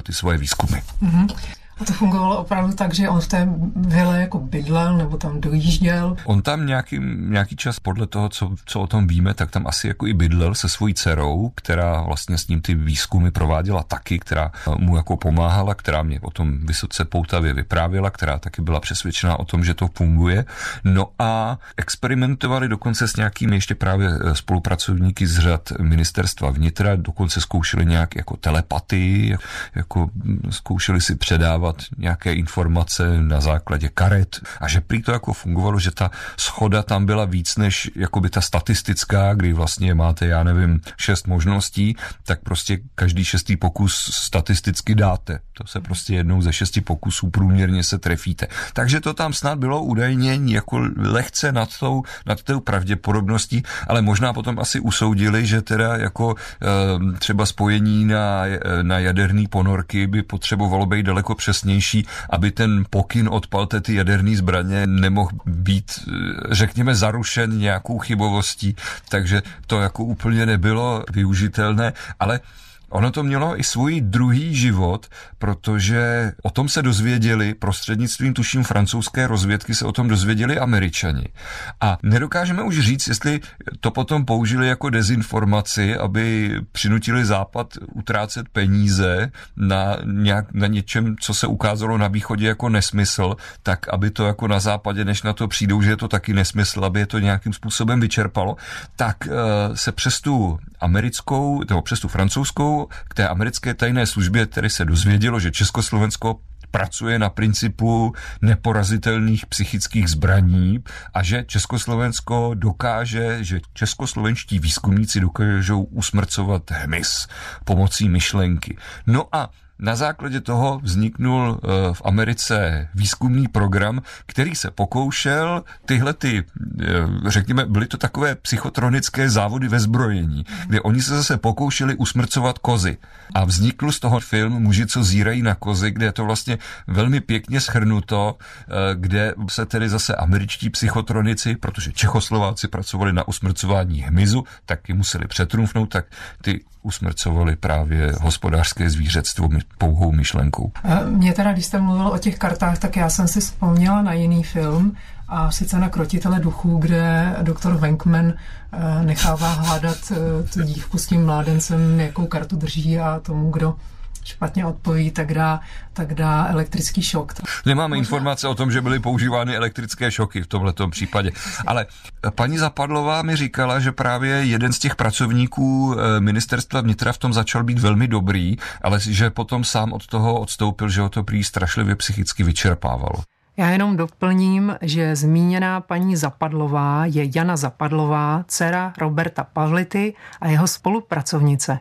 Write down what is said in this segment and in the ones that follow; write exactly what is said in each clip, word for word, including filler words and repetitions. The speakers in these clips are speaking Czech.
ty svoje výzkumy. Mm-hmm. A to fungovalo opravdu tak, že on v té vile jako bydlel nebo tam dojížděl? On tam nějaký, nějaký čas, podle toho, co, co o tom víme, tak tam asi jako i bydlel se svojí dcerou, která vlastně s ním ty výzkumy prováděla taky, která mu jako pomáhala, která mě o tom vysoce poutavě vyprávěla, která taky byla přesvědčená o tom, že to funguje. No a experimentovali dokonce s nějakými ještě právě spolupracovníky z řad ministerstva vnitra, dokonce zkoušeli nějak jako telepatii, jako zkoušeli si předávat nějaké informace na základě karet a že prý to jako fungovalo, že ta shoda tam byla víc než jakoby ta statistická, kdy vlastně máte, já nevím, šest možností, tak prostě každý šestý pokus statisticky dáte. To se prostě jednou ze šesti pokusů průměrně se trefíte. Takže to tam snad bylo údajně jako lehce nad tou, nad tou pravděpodobností, ale možná potom asi usoudili, že teda jako e, třeba spojení na, na jaderný ponorky by potřebovalo být daleko přesnější, aby ten pokyn odpalte ty jaderné zbraně nemohl být, řekněme, zarušen nějakou chybovostí, takže to jako úplně nebylo využitelné, ale ono to mělo i svůj druhý život, protože o tom se dozvěděli, prostřednictvím tuším francouzské rozvědky se o tom dozvěděli Američani. A nedokážeme už říct, jestli to potom použili jako dezinformaci, aby přinutili Západ utrácet peníze na, nějak, na něčem, co se ukázalo na východě jako nesmysl, tak aby to jako na západě, než na to přijdou, že je to taky nesmysl, aby je to nějakým způsobem vyčerpalo, tak uh, se přes tu americkou, nebo přes tu francouzskou k té americké tajné službě, které se dozvědělo, že Československo pracuje na principu neporazitelných psychických zbraní a že Československo dokáže, že českoslovenští výzkumníci dokážou usmrcovat hmyz pomocí myšlenky. No a na základě toho vzniknul v Americe výzkumný program, který se pokoušel tyhle ty, řekněme, byly to takové psychotronické závody ve zbrojení, kde oni se zase pokoušeli usmrcovat kozy. A vznikl z toho film Muži, co zírají na kozy, kde je to vlastně velmi pěkně shrnuto, kde se tedy zase američtí psychotronici, protože Čechoslováci pracovali na usmrcování hmyzu, tak ji museli přetrumfnout, tak ty usmrcovali právě hospodářské zvířectvo pouhou myšlenkou. Mě teda, když jste mluvil o těch kartách, tak já jsem si vzpomněla na jiný film, a sice na Krotitele duchů, kde doktor Venkman nechává hádat tu dívku s tím mládencem, jakou kartu drží, a tomu, kdo špatně odpoví, tak dá, tak dá elektrický šok. Nemáme Možná... informace o tom, že byly používány elektrické šoky v tomhletom případě. Ale paní Zapadlová mi říkala, že právě jeden z těch pracovníků ministerstva vnitra v tom začal být velmi dobrý, ale že potom sám od toho odstoupil, že ho to prý strašlivě psychicky vyčerpávalo. Já jenom doplním, že zmíněná paní Zapadlová je Jana Zapadlová, dcera Roberta Pavlity a jeho spolupracovnice.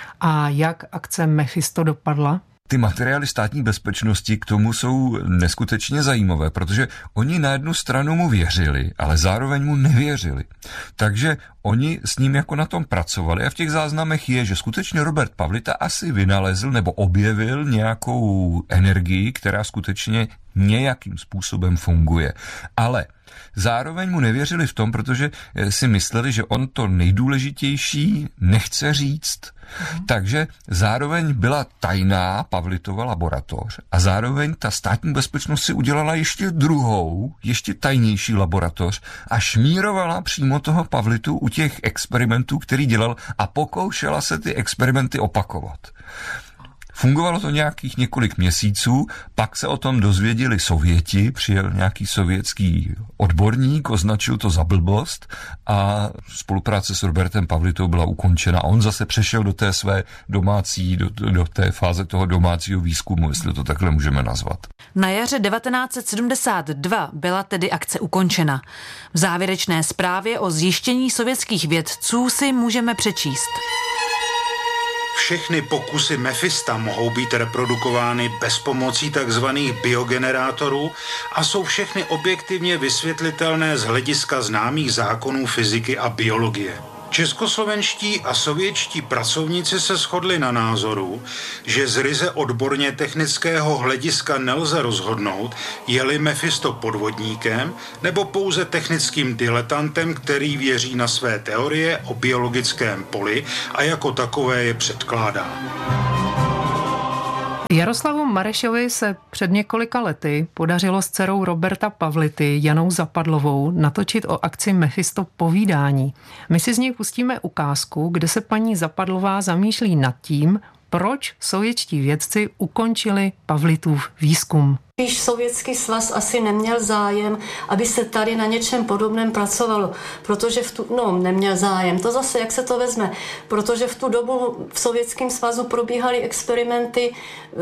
A jak akce Mephisto dopadla? Ty materiály státní bezpečnosti k tomu jsou neskutečně zajímavé, protože oni na jednu stranu mu věřili, ale zároveň mu nevěřili. Takže oni s ním jako na tom pracovali a v těch záznamech je, že skutečně Robert Pavlita asi vynalezl nebo objevil nějakou energii, která skutečně nějakým způsobem funguje. Ale zároveň mu nevěřili v tom, protože si mysleli, že on to nejdůležitější nechce říct. Mm. Takže zároveň byla tajná Pavlitova laboratoř a zároveň ta státní bezpečnost si udělala ještě druhou, ještě tajnější laboratoř a šmírovala přímo toho Pavlitu u těch experimentů, který dělal, a pokoušela se ty experimenty opakovat. Fungovalo to nějakých několik měsíců, pak se o tom dozvěděli Sověti, přijel nějaký sovětský odborník, označil to za blbost a spolupráce s Robertem Pavlitou byla ukončena. On zase přešel do té své domácí, do, do té fáze toho domácího výzkumu, jestli to takhle můžeme nazvat. Na jaře devatenáct set sedmdesát dva byla tedy akce ukončena. V závěrečné zprávě o zjištění sovětských vědců si můžeme přečíst. Všechny pokusy Mephista mohou být reprodukovány bez pomocí tzv. Biogenerátorů a jsou všechny objektivně vysvětlitelné z hlediska známých zákonů fyziky a biologie. Českoslovenští a sovětští pracovníci se shodli na názoru, že z ryze odborně technického hlediska nelze rozhodnout, je-li Mephisto podvodníkem nebo pouze technickým diletantem, který věří na své teorie o biologickém poli a jako takové je předkládá. Jaroslavu Marešovi se před několika lety podařilo s dcerou Roberta Pavlity, Janou Zapadlovou, natočit o akci Mephisto povídání. My si z něj pustíme ukázku, kde se paní Zapadlová zamýšlí nad tím, proč sovětští vědci ukončili Pavlitův výzkum. Spíš Sovětský svaz asi neměl zájem, aby se tady na něčem podobném pracovalo, protože v tu, no, neměl zájem, to zase, jak se to vezme, protože v tu dobu v Sovětském svazu probíhaly experimenty,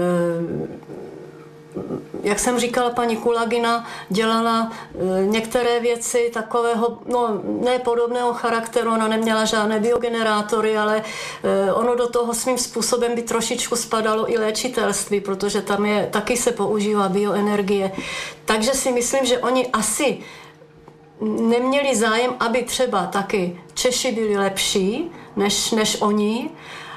jak jsem říkala, paní Kulagina dělala některé věci takového, no, nepodobného charakteru, ona neměla žádné biogenerátory, ale ono do toho svým způsobem by trošičku spadalo i léčitelství, protože tam je, taky se používá bioenergie. Takže si myslím, že oni asi neměli zájem, aby třeba taky Češi byli lepší než, než oni,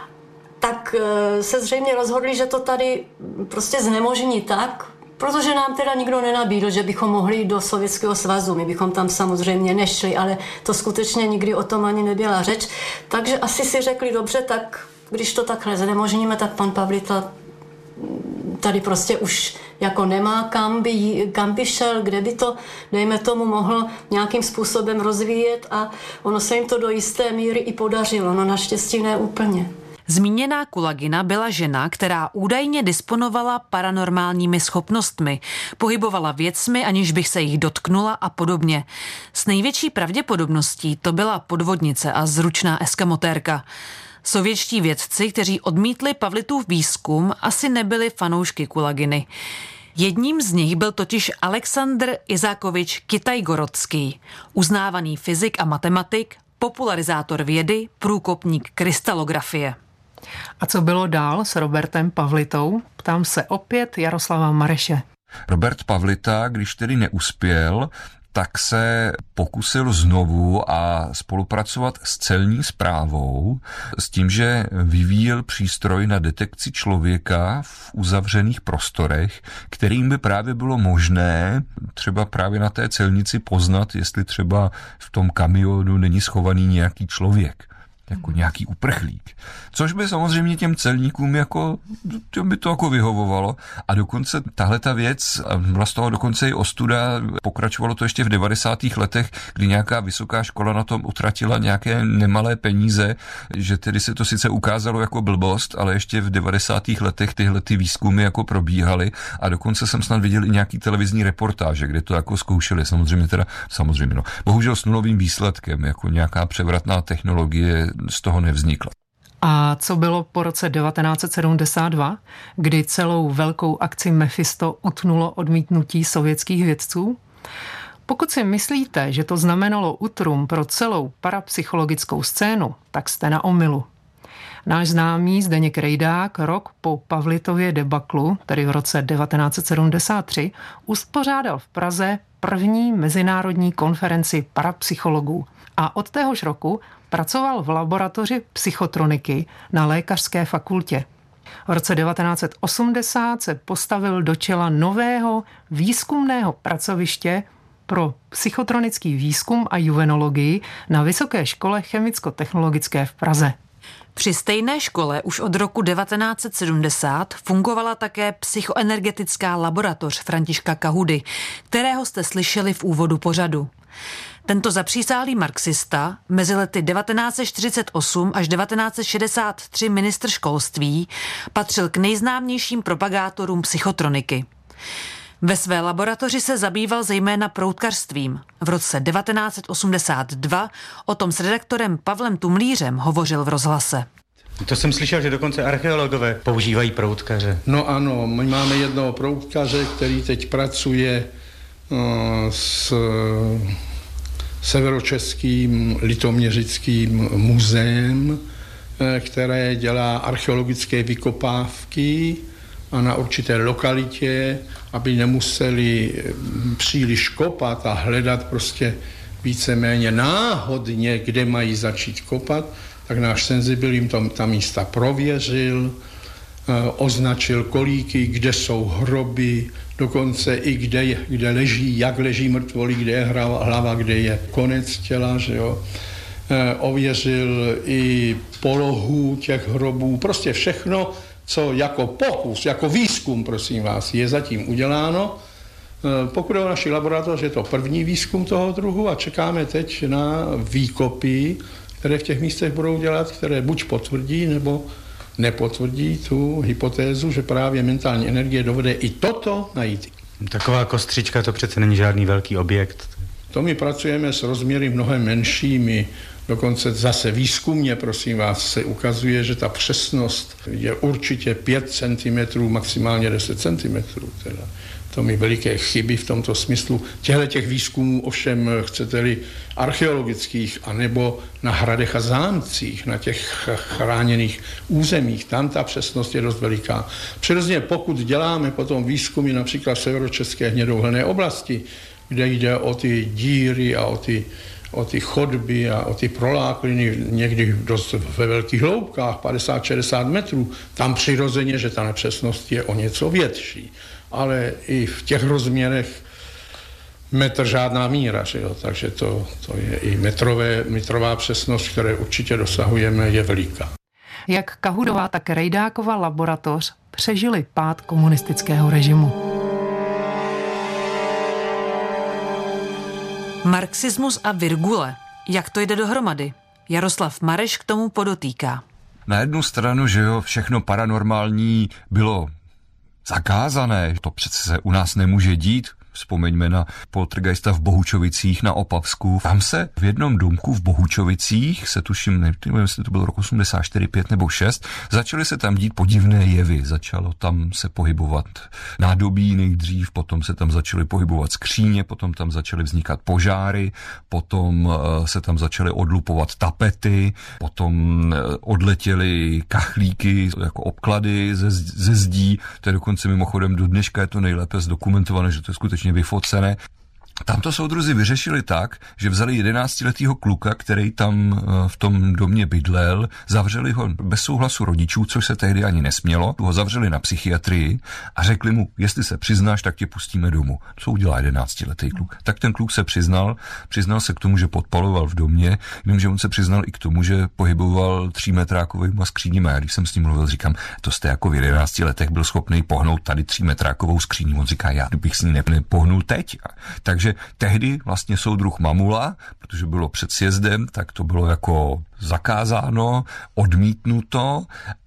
tak se zřejmě rozhodli, že to tady prostě znemožní tak, protože nám teda nikdo nenabídl, že bychom mohli jít do Sovětského svazu. My bychom tam samozřejmě nešli, ale to skutečně nikdy o tom ani nebyla řeč. Takže asi si řekli, dobře, tak když to takhle znemožníme, tak pan Pavlita tady prostě už jako nemá kam by, kam by šel, kde by to, dejme tomu, mohl nějakým způsobem rozvíjet a ono se jim to do jisté míry i podařilo, no naštěstí ne úplně. Zmíněná Kulagina byla žena, která údajně disponovala paranormálními schopnostmi, pohybovala věcmi, aniž bych se jich dotknula a podobně. S největší pravděpodobností to byla podvodnice a zručná eskamotérka. Sovětští vědci, kteří odmítli Pavlitův výzkum, asi nebyli fanoušky Kulaginy. Jedním z nich byl totiž Aleksandr Izákovič Kitaj-Gorodský, uznávaný fyzik a matematik, popularizátor vědy, průkopník krystalografie. A co bylo dál s Robertem Pavlitou? Ptám se opět Jaroslava Mareše. Robert Pavlita, když tedy neuspěl, tak se pokusil znovu a spolupracovat s celní správou s tím, že vyvíjel přístroj na detekci člověka v uzavřených prostorech, kterým by právě bylo možné třeba právě na té celnici poznat, jestli třeba v tom kamionu není schovaný nějaký člověk, jako nějaký uprchlík. Což by samozřejmě těm celníkům jako, těm by to jako vyhovovalo. A dokonce tahle ta věc, byla z toho dokonce i ostuda, pokračovalo to ještě v devadesátých letech, kdy nějaká vysoká škola na tom utratila nějaké nemalé peníze, že tedy se to sice ukázalo jako blbost, ale ještě v devadesátých letech tyhle ty výzkumy jako probíhaly a dokonce jsem snad viděl i nějaký televizní reportáže, kde to jako zkoušeli. Samozřejmě teda, samozřejmě no. Bohužel s nulovým výsledkem, jako nějaká převratná technologie z toho nevznikla. A co bylo po roce devatenáct set sedmdesát dva, kdy celou velkou akci Mephisto utnulo odmítnutí sovětských vědců? Pokud si myslíte, že to znamenalo utrum pro celou parapsychologickou scénu, tak jste na omylu. Náš známý Zdeněk Rejdák rok po Pavlitově debaklu, tedy v roce devatenáct set sedmdesát tři, uspořádal v Praze první mezinárodní konferenci parapsychologů a od téhož roku pracoval v laboratoři psychotroniky na lékařské fakultě. V roce devatenáct set osmdesát se postavil do čela nového výzkumného pracoviště pro psychotronický výzkum a juvenologii na Vysoké škole chemicko-technologické v Praze. Při stejné škole už od roku devatenáct set sedmdesát fungovala také psychoenergetická laboratoř Františka Kahudy, kterého jste slyšeli v úvodu pořadu. Tento zapřísálý marxista, mezi lety devatenáct set čtyřicet osm až devatenáct set šedesát tři ministr školství, patřil k nejznámějším propagátorům psychotroniky. Ve své laboratoři se zabýval zejména proutkařstvím. V roce devatenáct set osmdesát dva o tom s redaktorem Pavlem Tumlířem hovořil v rozhlase. To jsem slyšel, že dokonce archeologové používají proutkaře. No ano, my máme jednoho proutkaře, který teď pracuje uh, s severočeským litoměřickým muzeem, které dělá archeologické vykopávky a na určité lokalitě, aby nemuseli příliš kopat a hledat prostě víceméně náhodně, kde mají začít kopat, tak náš senzibil jim tam ta místa prověřil, označil kolíky, kde jsou hroby, dokonce i kde, kde leží, jak leží mrtvolí, kde je hlava, kde je konec těla, že jo. E, ověřil i polohu těch hrobů, prostě všechno, co jako pokus, jako výzkum, prosím vás, je zatím uděláno. Pokud je o naši laboratoř, je to první výzkum toho druhu a čekáme teď na výkopy, které v těch místech budou dělat, které buď potvrdí, nebo nepotvrdí tu hypotézu, že právě mentální energie dovede i toto najít. Taková kostřička to přece není žádný velký objekt. To my pracujeme s rozměry mnohem menšími, dokonce zase výzkumně, prosím vás, se ukazuje, že ta přesnost je určitě pět centimetrů, maximálně deset centimetrů. Teda. To mi veliké chyby v tomto smyslu. Těchto těch výzkumů ovšem, chcete-li, archeologických, anebo na hradech a zámcích, na těch chráněných územích, tam ta přesnost je dost veliká. Přirozeně pokud děláme potom výzkumy například v severočeské hnědouhelné oblasti, kde jde o ty díry a o ty, o ty chodby a o ty prolákliny někdy dost ve velkých hloubkách, padesát šedesát metrů, tam přirozeně, že ta nepřesnost je o něco větší. Ale i v těch rozměrech metr žádná míra, že jo? Takže to, to je i metrové, metrová přesnost, které určitě dosahujeme, je veliká. Jak Kahudová, tak Rejdákova laboratoř přežili pád komunistického režimu. Marxismus a virgule. Jak to jde dohromady? Jaroslav Mareš k tomu podotýká. Na jednu stranu, že jo, všechno paranormální bylo zakázané, to přece se u nás nemůže dít. Vzpomeňme na poltergeista v Bohučovicích na Opavsku. Tam se v jednom domku v Bohučovicích, se tuším, nevím, jestli to bylo rok osmdesát čtyři, pět nebo šest, začaly se tam dít podivné jevy. Začalo tam se pohybovat nádobí nejdřív, potom se tam začaly pohybovat skříně, potom tam začaly vznikat požáry, potom se tam začaly odlupovat tapety, potom odletěly kachlíky jako obklady ze, ze zdí. To je dokonce mimochodem do dneška je to nejlépe zdokumentované, že to je skutečně vyfocené. Tam to soudruzi vyřešili tak, že vzali jedenáctiletýho kluka, který tam v tom domě bydlel, zavřeli ho bez souhlasu rodičů, což se tehdy ani nesmělo, ho zavřeli na psychiatrii a řekli mu, jestli se přiznáš, tak tě pustíme domů. Co udělá jedenáctiletý kluk? Tak ten kluk se přiznal, přiznal se k tomu, že podpaloval v domě, jenomže on se přiznal i k tomu, že pohyboval třímetrákovýma skříněma. Já když jsem s ním mluvil, říkám, to jste jako v jedenácti letech byl schopný pohnout tady třímetrákovou skříní. On říká, já bych s ní nepohnul teď. Takže tehdy vlastně soudruh Mamula, protože bylo před sjezdem, tak to bylo jako zakázáno, odmítnuto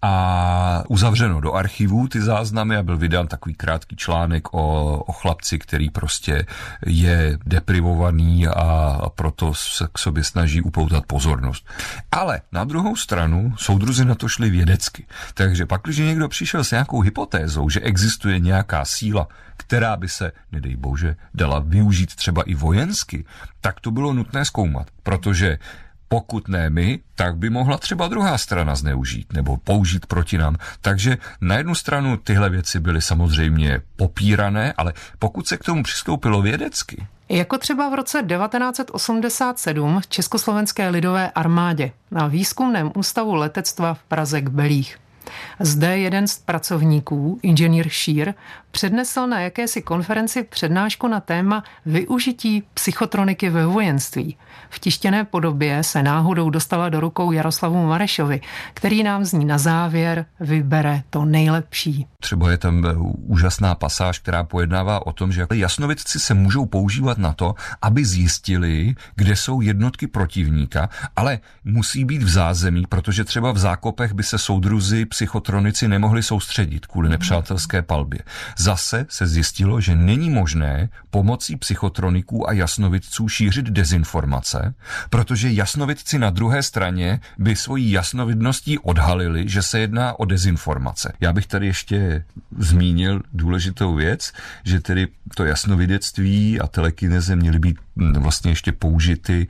a uzavřeno do archivů ty záznamy a byl vydán takový krátký článek o, o chlapci, který prostě je deprivovaný a proto se k sobě snaží upoutat pozornost. Ale na druhou stranu soudruzi na to šli vědecky. Takže pak, když někdo přišel s nějakou hypotézou, že existuje nějaká síla, která by se, nedej bože, dala využít třeba i vojensky, tak to bylo nutné zkoumat, protože pokud ne my, tak by mohla třeba druhá strana zneužít nebo použít proti nám. Takže na jednu stranu tyhle věci byly samozřejmě popírané, ale pokud se k tomu přistoupilo vědecky. Jako třeba v roce devatenáct set osmdesát sedm v Československé lidové armádě na výzkumném ústavu letectva v Praze Kbelích. Zde jeden z pracovníků, inženýr Šír, přednesl na jakési konferenci přednášku na téma využití psychotroniky ve vojenství. V tištěné podobě se náhodou dostala do rukou Jaroslavu Marešovi, který nám z ní na závěr vybere to nejlepší. Třeba je tam úžasná pasáž, která pojednává o tom, že jasnovidci se můžou používat na to, aby zjistili, kde jsou jednotky protivníka, ale musí být v zázemí, protože třeba v zákopech by se soudruzi psychotronici nemohli soustředit kvůli nepřátelské palbě. Zase se zjistilo, že není možné pomocí psychotroniků a jasnovidců šířit dezinformace, protože jasnovidci na druhé straně by svojí jasnovidností odhalili, že se jedná o dezinformace. Já bych tady ještě zmínil důležitou věc, že tedy to jasnovidectví a telekineze měly být vlastně ještě použity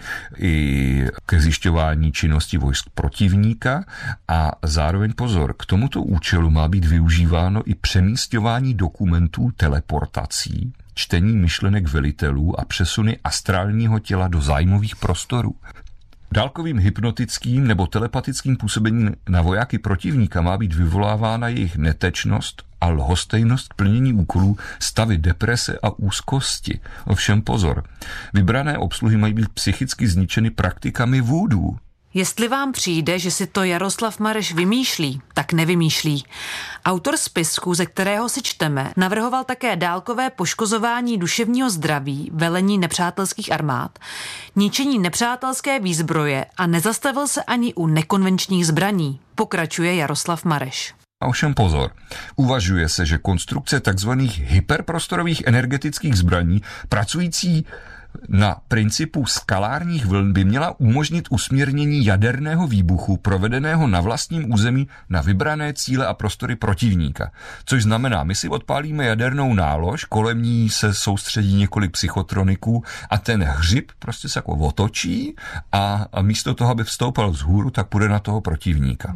i ke zjišťování činnosti vojsk protivníka a zároveň pozor, k tomuto účelu má být využíváno i přemísťování dokumentů teleportací, čtení myšlenek velitelů a přesuny astrálního těla do zájmových prostorů. Dálkovým hypnotickým nebo telepatickým působením na vojáky protivníka má být vyvolávána jejich netečnost a lhostejnost k plnění úkolů, stavy deprese a úzkosti. Ovšem pozor, vybrané obsluhy mají být psychicky zničeny praktikami vůdů. Jestli vám přijde, že si to Jaroslav Mareš vymýšlí, tak nevymýšlí. Autor spisku, ze kterého si čteme, navrhoval také dálkové poškozování duševního zdraví, velení nepřátelských armád, ničení nepřátelské výzbroje a nezastavil se ani u nekonvenčních zbraní, pokračuje Jaroslav Mareš. A ovšem pozor, uvažuje se, že konstrukce takzvaných hyperprostorových energetických zbraní pracující na principu skalárních vln by měla umožnit usměrnění jaderného výbuchu provedeného na vlastním území na vybrané cíle a prostory protivníka. Což znamená, my si odpálíme jadernou nálož, kolem ní se soustředí několik psychotroniků a ten hřib prostě se jako otočí a, a místo toho, aby vstoupal vzhůru, tak půjde na toho protivníka.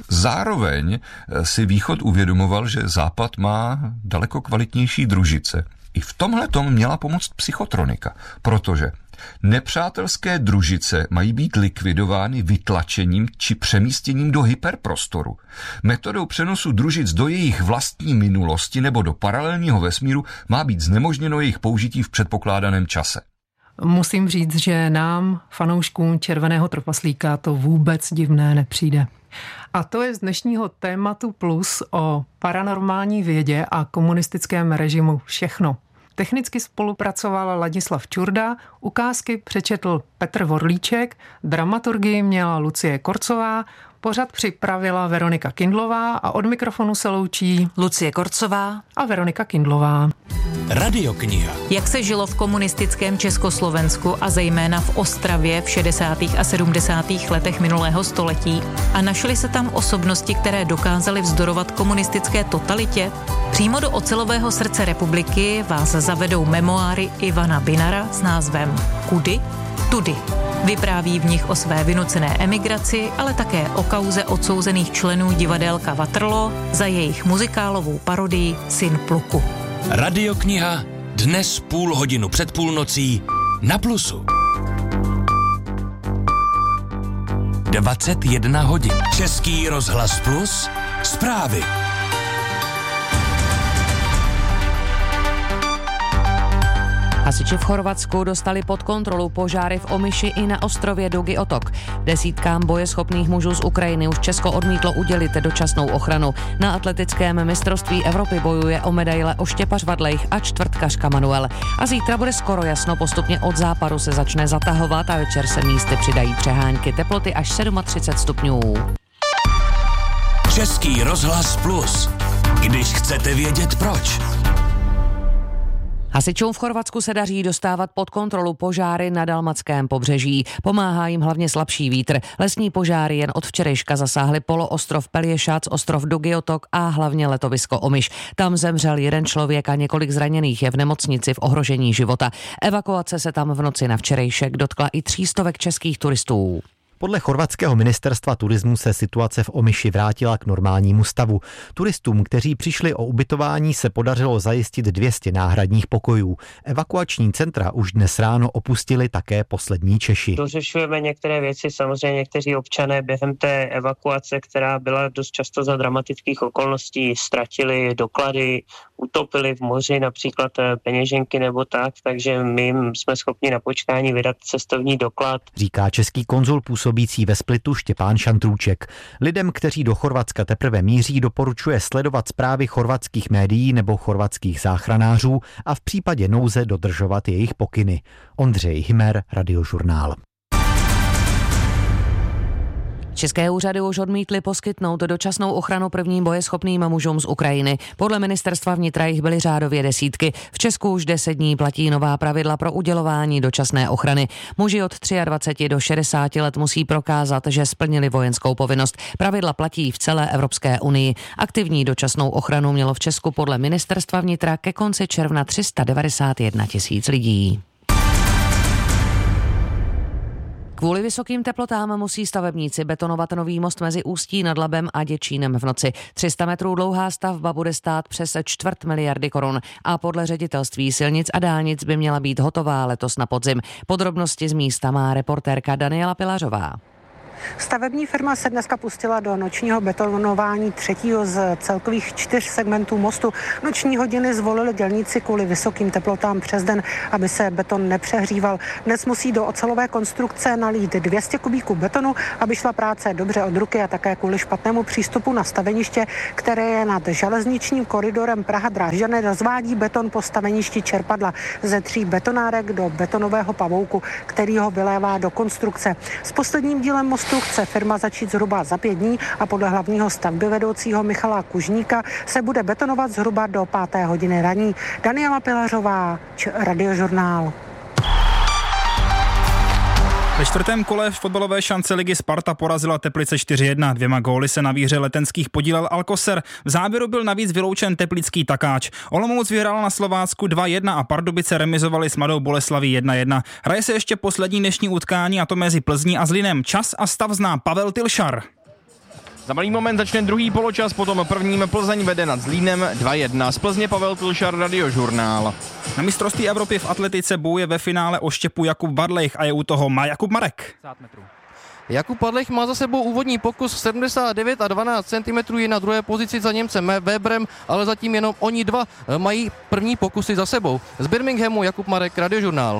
Zároveň si Východ uvědomoval, že Západ má daleko kvalitnější družice. I v tomhle tom měla pomoct psychotronika, protože nepřátelské družice mají být likvidovány vytlačením či přemístěním do hyperprostoru. Metodou přenosu družic do jejich vlastní minulosti nebo do paralelního vesmíru má být znemožněno jejich použití v předpokládaném čase. Musím říct, že nám, fanouškům Červeného trpaslíka, to vůbec divné nepřijde. A to je z dnešního tématu Plus o paranormální vědě a komunistickém režimu všechno. Technicky spolupracovala Ladislav Čurda, ukázky přečetl Petr Vorlíček, dramaturgii měla Lucie Korcová, pořad připravila Veronika Kindlová a od mikrofonu se loučí Lucie Korcová a Veronika Kindlová. Radiokniha. Jak se žilo v komunistickém Československu a zejména v Ostravě v šedesátých a sedmdesátých letech minulého století a našly se tam osobnosti, které dokázaly vzdorovat komunistické totalitě? Přímo do ocelového srdce republiky vás zavedou memoáry Ivana Binara s názvem Kudy? Tudy. Vypráví v nich o své vynucené emigraci, ale také o kauze odsouzených členů divadélka Waterloo za jejich muzikálovou parodii Syn pluku. Radiokniha dnes půl hodinu před půlnocí na Plusu. dvacet jedna hodin. Český rozhlas Plus. Zprávy. Hasiči v Chorvatsku dostali pod kontrolu požáry v Omiši i na ostrově Dugi otok. Desítkám bojeschopných mužů z Ukrajiny už Česko odmítlo udělit dočasnou ochranu. Na atletickém mistrovství Evropy bojuje o medaile Oštěpa Žvadlejch a čtvrtkařka Manuel. A zítra bude skoro jasno, postupně od západu se začne zatahovat a večer se místy přidají přehánky, teploty až třicet sedm stupňů. Český rozhlas Plus. Když chcete vědět proč. Hasičům v Chorvatsku se daří dostávat pod kontrolu požáry na dalmatském pobřeží. Pomáhá jim hlavně slabší vítr. Lesní požáry jen od včerejška zasáhly poloostrov Pelješac, ostrov Dugi otok a hlavně letovisko Omiš. Tam zemřel jeden člověk a několik zraněných je v nemocnici v ohrožení života. Evakuace se tam v noci na včerejšek dotkla i třístovek českých turistů. Podle chorvatského ministerstva turismu se situace v Omiši vrátila k normálnímu stavu. Turistům, kteří přišli o ubytování, se podařilo zajistit dvě stě náhradních pokojů. Evakuační centra už dnes ráno opustili také poslední Češi. Dořešujeme některé věci, samozřejmě někteří občané během té evakuace, která byla dost často za dramatických okolností, ztratili doklady, utopili v moři například peněženky nebo tak, takže my jsme schopni na počkání vydat cestovní doklad. Říká český konzul působící ve Splitu Štěpán Šantrůček. Lidem, kteří do Chorvatska teprve míří, doporučuje sledovat zprávy chorvatských médií nebo chorvatských záchranářů a v případě nouze dodržovat jejich pokyny. Ondřej Hymer, Radiožurnál. České úřady už odmítly poskytnout dočasnou ochranu prvním bojeschopným mužům z Ukrajiny. Podle ministerstva vnitra jich byly řádově desítky. V Česku už deset dní platí nová pravidla pro udělování dočasné ochrany. Muži od dvacet tři do šedesáti let musí prokázat, že splnili vojenskou povinnost. Pravidla platí v celé Evropské unii. Aktivní dočasnou ochranu mělo v Česku podle ministerstva vnitra ke konci června tři sta devadesát jedna tisíc lidí. Kvůli vysokým teplotám musí stavebníci betonovat nový most mezi Ústí nad Labem a Děčínem v noci. tři sta metrů dlouhá stavba bude stát přes čtvrt miliardy korun a podle ředitelství silnic a dálnic by měla být hotová letos na podzim. Podrobnosti z místa má reportérka Daniela Pilařová. Stavební firma se dneska pustila do nočního betonování třetího z celkových čtyř segmentů mostu. Noční hodiny zvolili dělníci kvůli vysokým teplotám přes den, aby se beton nepřehříval. Dnes musí do ocelové konstrukce nalít dvě stě kubíků betonu, aby šla práce dobře od ruky, a také kvůli špatnému přístupu na staveniště, které je nad železničním koridorem Praha-Drážďany, rozvádí beton po staveništi čerpadla ze tří betonárek do betonového pavouku, který ho vylévá do konstrukce. S posledním dílem mostu chce firma začít zhruba za pět dní a podle hlavního stavbyvedoucího Michala Kužníka se bude betonovat zhruba do páté hodiny raní. Daniela Pilařová, Radiožurnál. Ve čtvrtém kole fotbalové šance ligy Sparta porazila Teplice čtyři jedna. Dvěma góly se na výhře letenských podílel Alcocer. V závěru byl navíc vyloučen teplický takáč. Olomouc vyhrál na Slovácku dva jedna a Pardubice remizovali s Mladou Boleslaví jedna jedna. Hraje se ještě poslední dnešní utkání, a to mezi Plzní a Zlínem. Čas a stav zná Pavel Tilšar. Za malý moment začne druhý poločas, potom prvním Plzeň vede nad Zlínem dva jedna. Z Plzně Pavel Tilšar, Radiožurnál. Na mistrovství Evropy v atletice bojuje ve finále o štěpu Jakub Badlejch a je u toho má Jakub Marek. Jakub Badlejch má za sebou úvodní pokus sedmdesát devět a dvanáct centimetrů, je na druhé pozici za Němcem Weberem, ale zatím jenom oni dva mají první pokusy za sebou. Z Birminghamu Jakub Marek, Radiožurnál.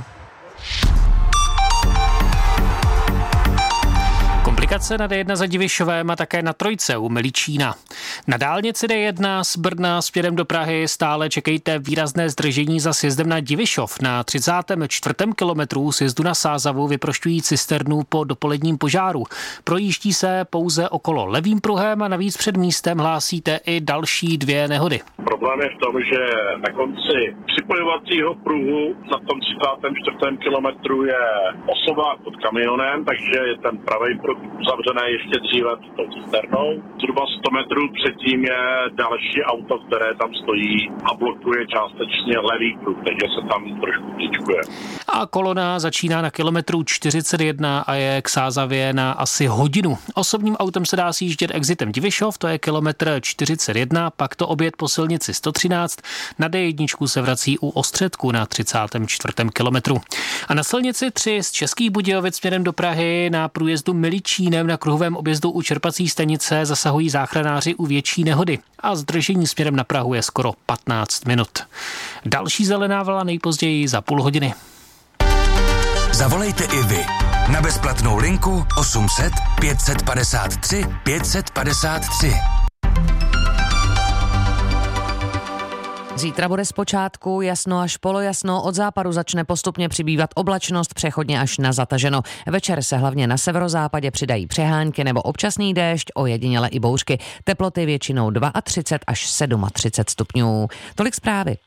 Komplikace na D jedna za Divišovém a také na trojce u Miličína. Na dálnici D jedna z Brna směrem do Prahy stále čekejte výrazné zdržení za sjezdem na Divišov. Na třicátém čtvrtém kilometru sjezdu na Sázavu vyprošťují cisternu po dopoledním požáru. Projíždí se pouze okolo levým pruhem a navíc před místem hlásíte i další dvě nehody. Problém je v tom, že na konci připojovacího pruhu na tom třicátém čtvrtém kilometru je osoba pod kamionem, takže je ten pravý pruh zavřené ještě dříve tou cisternou. Zhruba sto metrů předtím je další auto, které tam stojí a blokuje částečně levý pruh, takže se tam trošku tyčkuje. A kolona začíná na kilometru čtyřicet jedna a je k Sázavě na asi hodinu. Osobním autem se dá sjíždět exitem Divišov, to je kilometr čtyřicet jedna, pak to obět po silnici sto třináct, na D jedna se vrací u Ostředku na třicátém čtvrtém kilometru. A na silnici tři z Českých Budějovic směrem do Prahy na průjezdu Miličínem na kruhovém objezdu u čerpací stanice zasahují záchranáři u větší nehody a zdržení směrem na Prahu je skoro patnáct minut. Další zelená vlna nejpozději za půl hodiny. Zavolejte i vy na bezplatnou linku osm set pět set padesát tři pět set padesát tři. Zítra bude zpočátku jasno až polojasno, od západu začne postupně přibývat oblačnost, přechodně až na zataženo. Večer se hlavně na severozápadě přidají přehánky nebo občasný déšť, ojediněle i bouřky. Teploty většinou třicet dva až třicet sedm stupňů. Tolik zprávy.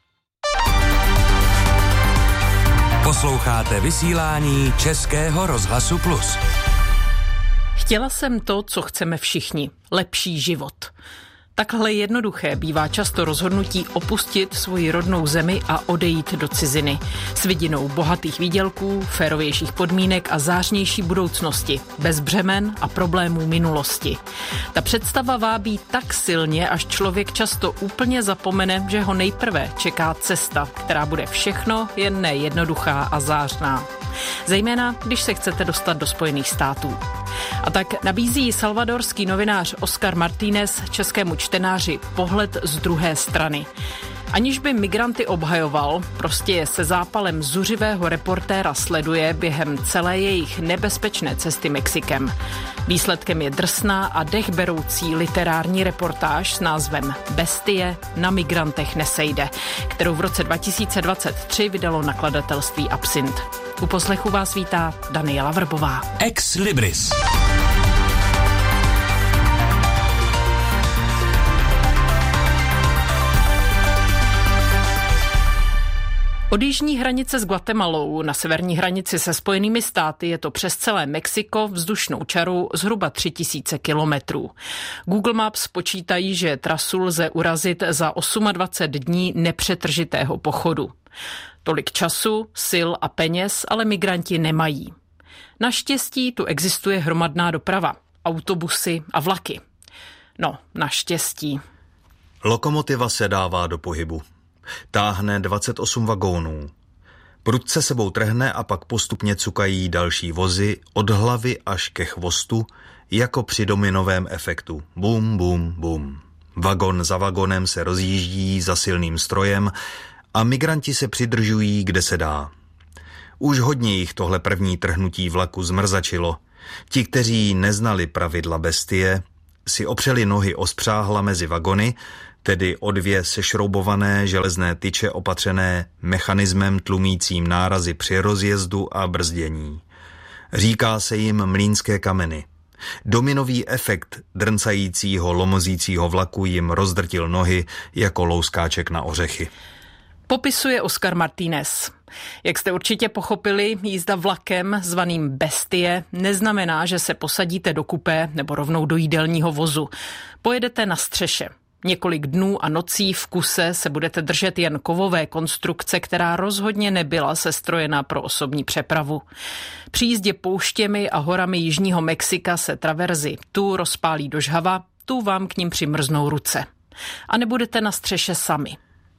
Posloucháte vysílání Českého rozhlasu Plus. Chtěla jsem to, co chceme všichni. Lepší život. Takhle jednoduché bývá často rozhodnutí opustit svoji rodnou zemi a odejít do ciziny. S vidinou bohatých výdělků, férovějších podmínek a zářnější budoucnosti, bez břemen a problémů minulosti. Ta představa vábí tak silně, až člověk často úplně zapomene, že ho nejprve čeká cesta, která bude všechno, jen ne jednoduchá a zářná. Zejména, když se chcete dostat do Spojených států. A tak nabízí salvadorský novinář Oscar Martínez českému čtenáři pohled z druhé strany. Aniž by migranty obhajoval, prostě je se zápalem zuřivého reportéra sleduje během celé jejich nebezpečné cesty Mexikem. Výsledkem je drsná a dechberoucí literární reportáž s názvem Bestie na migrantech nesejde, kterou v roce dva tisíce dvacet tři vydalo nakladatelství Absint. U poslechu vás vítá Daniela Vrbová. Ex Libris. Od jižní hranice s Guatemalou na severní hranici se Spojenými státy je to přes celé Mexiko vzdušnou čarou zhruba tři tisíce kilometrů. Google Maps počítají, že trasu lze urazit za dvacet osm dní nepřetržitého pochodu. Tolik času, sil a peněz ale migranti nemají. Naštěstí tu existuje hromadná doprava, autobusy a vlaky. No, naštěstí. Lokomotiva se dává do pohybu. Táhne dvacet osm vagónů. Prudce sebou trhne a pak postupně cukají další vozy od hlavy až ke chvostu, jako při dominovém efektu. Bum, bum, bum. Vagon za vagonem se rozjíždí za silným strojem a migranti se přidržují, kde se dá. Už hodně jich tohle první trhnutí vlaku zmrzačilo. Ti, kteří neznali pravidla bestie, si opřeli nohy o spřáhla mezi vagony, tedy o dvě sešroubované železné tyče opatřené mechanismem tlumícím nárazy při rozjezdu a brzdění. Říká se jim mlýnské kameny. Dominový efekt drncajícího, lomozícího vlaku jim rozdrtil nohy jako louskáček na ořechy. Popisuje Oscar Martínez. Jak jste určitě pochopili, jízda vlakem zvaným Bestie neznamená, že se posadíte do kupé nebo rovnou do jídelního vozu. Pojedete na střeše. Několik dnů a nocí v kuse se budete držet jen kovové konstrukce, která rozhodně nebyla sestrojena pro osobní přepravu. Při jízdě pouštěmi a horami jižního Mexika se traverzy tu rozpálí do žhava, tu vám k ním přimrznou ruce. A nebudete na střeše sami.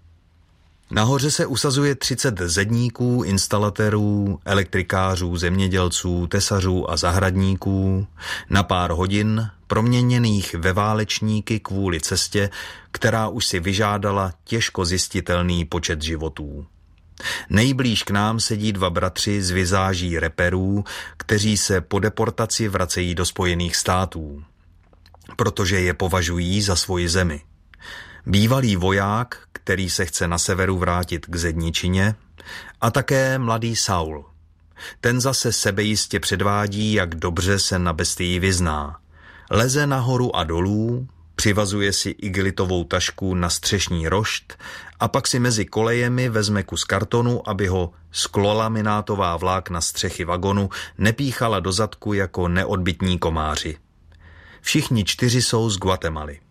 Nahoře se usazuje třicet zedníků, instalatérů, elektrikářů, zemědělců, tesařů a zahradníků na pár hodin proměněných ve válečníky kvůli cestě, která už si vyžádala těžko zjistitelný počet životů. Nejblíž k nám sedí dva bratři z vizáží reperů, kteří se po deportaci vracejí do Spojených států, protože je považují za svoji zemi. Bývalý voják, který se chce na severu vrátit k zedničině, a také mladý Saul. Ten zase sebejistě předvádí, jak dobře se na bestii vyzná. Leze nahoru a dolů, přivazuje si igelitovou tašku na střešní rošt a pak si mezi kolejemi vezme kus kartonu, aby ho sklolaminátová vlákna střechy vagonu nepíchala do zadku jako neodbytní komáři. Všichni čtyři jsou z Guatemaly.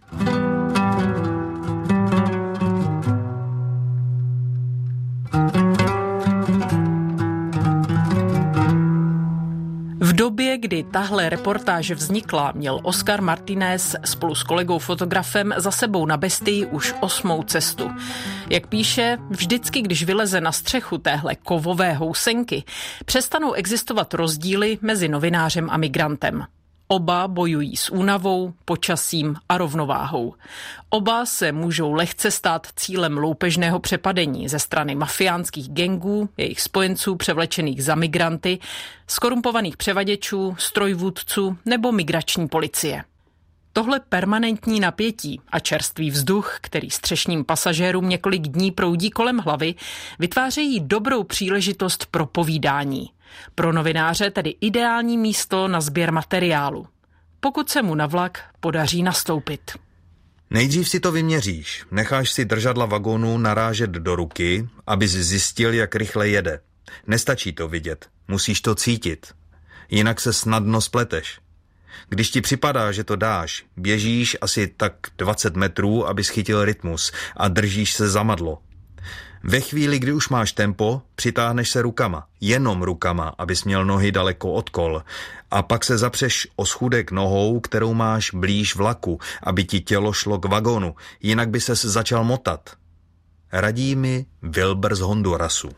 V době, kdy tahle reportáž vznikla, měl Oscar Martínez spolu s kolegou fotografem za sebou na bestii už osmou cestu. Jak píše, vždycky, když vyleze na střechu téhle kovové housenky, přestanou existovat rozdíly mezi novinářem a migrantem. Oba bojují s únavou, počasím a rovnováhou. Oba se můžou lehce stát cílem loupežného přepadení ze strany mafiánských gangů, jejich spojenců převlečených za migranty, skorumpovaných převaděčů, strojvůdců nebo migrační policie. Tohle permanentní napětí a čerstvý vzduch, který střešním pasažérům několik dní proudí kolem hlavy, vytvářejí dobrou příležitost pro povídání. Pro novináře tedy ideální místo na sběr materiálu, pokud se mu na vlak podaří nastoupit. Nejdřív si to vyměříš, necháš si držadla vagónu narážet do ruky, abys zjistil, jak rychle jede. Nestačí to vidět, musíš to cítit, jinak se snadno spleteš. Když ti připadá, že to dáš, běžíš asi tak dvacet metrů, abys chytil rytmus a držíš se za madlo. Ve chvíli, kdy už máš tempo, přitáhneš se rukama, jenom rukama, abys měl nohy daleko od kol, a pak se zapřeš o schůdek nohou, kterou máš blíž vlaku, aby ti tělo šlo k vagónu, jinak by ses začal motat. Radí mi Wilber z Hondurasu.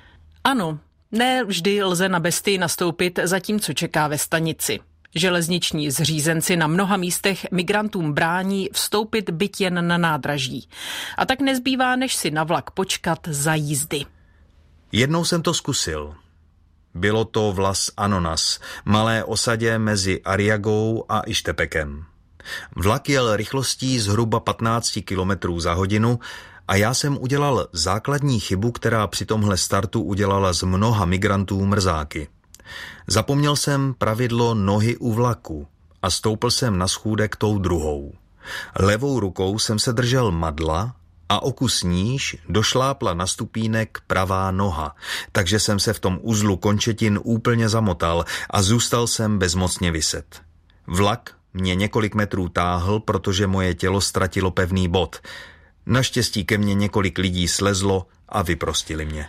Ano, ne vždy lze na bestii nastoupit, zatímco čeká ve stanici. Železniční zřízenci na mnoha místech migrantům brání vstoupit byť jen na nádraží. A tak nezbývá, než si na vlak počkat za jízdy. Jednou jsem to zkusil. Bylo to v Las Anonas, malé osadě mezi Arriagou a Ixtepekem. Vlak jel rychlostí zhruba patnáct kilometrů za hodinu a já jsem udělal základní chybu, která při tomhle startu udělala z mnoha migrantů mrzáky. Zapomněl jsem pravidlo nohy u vlaku a stoupl jsem na schůdek tou druhou. Levou rukou jsem se držel madla a o kus níž došlápla na stupínek pravá noha, takže jsem se v tom uzlu končetin úplně zamotal a zůstal jsem bezmocně viset. Vlak mě několik metrů táhl, protože moje tělo ztratilo pevný bod. Naštěstí ke mně několik lidí slezlo a vyprostili mě.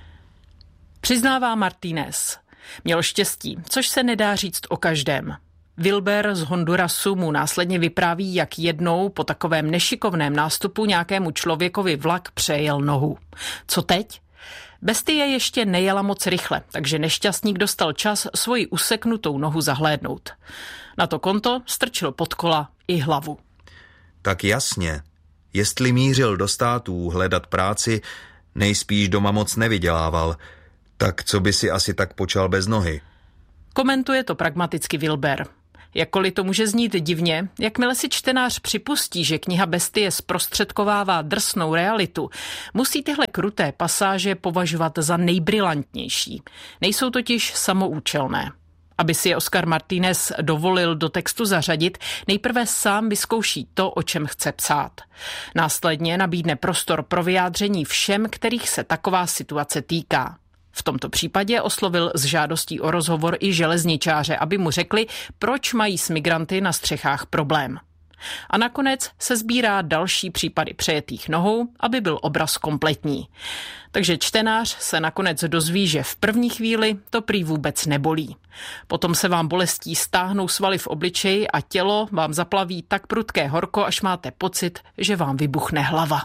Přiznává Martínez. Měl štěstí, což se nedá říct o každém. Wilber z Hondurasu mu následně vypráví, jak jednou po takovém nešikovném nástupu nějakému člověkovi vlak přejel nohu. Co teď? Bestie ještě nejela moc rychle, takže nešťastník dostal čas svoji useknutou nohu zahlédnout. Na to konto strčil pod kola i hlavu. Tak jasně, jestli mířil do států hledat práci, nejspíš doma moc nevydělával, tak co by si asi tak počal bez nohy? Komentuje to pragmaticky Wilber. Jakkoliv to může znít divně, jakmile si čtenář připustí, že kniha Bestie zprostředkovává drsnou realitu, musí tyhle kruté pasáže považovat za nejbrilantnější. Nejsou totiž samoučelné. Aby si je Oscar Martínez dovolil do textu zařadit, nejprve sám vyzkouší to, o čem chce psát. Následně nabídne prostor pro vyjádření všem, kterých se taková situace týká. V tomto případě oslovil s žádostí o rozhovor i železničáře, aby mu řekli, proč mají s migranty na střechách problém. A nakonec se sbírá další případy přejetých nohou, aby byl obraz kompletní. Takže čtenář se nakonec dozví, že v první chvíli to prý vůbec nebolí. Potom se vám bolestí stáhnou svaly v obličeji a tělo vám zaplaví tak prudké horko, až máte pocit, že vám vybuchne hlava.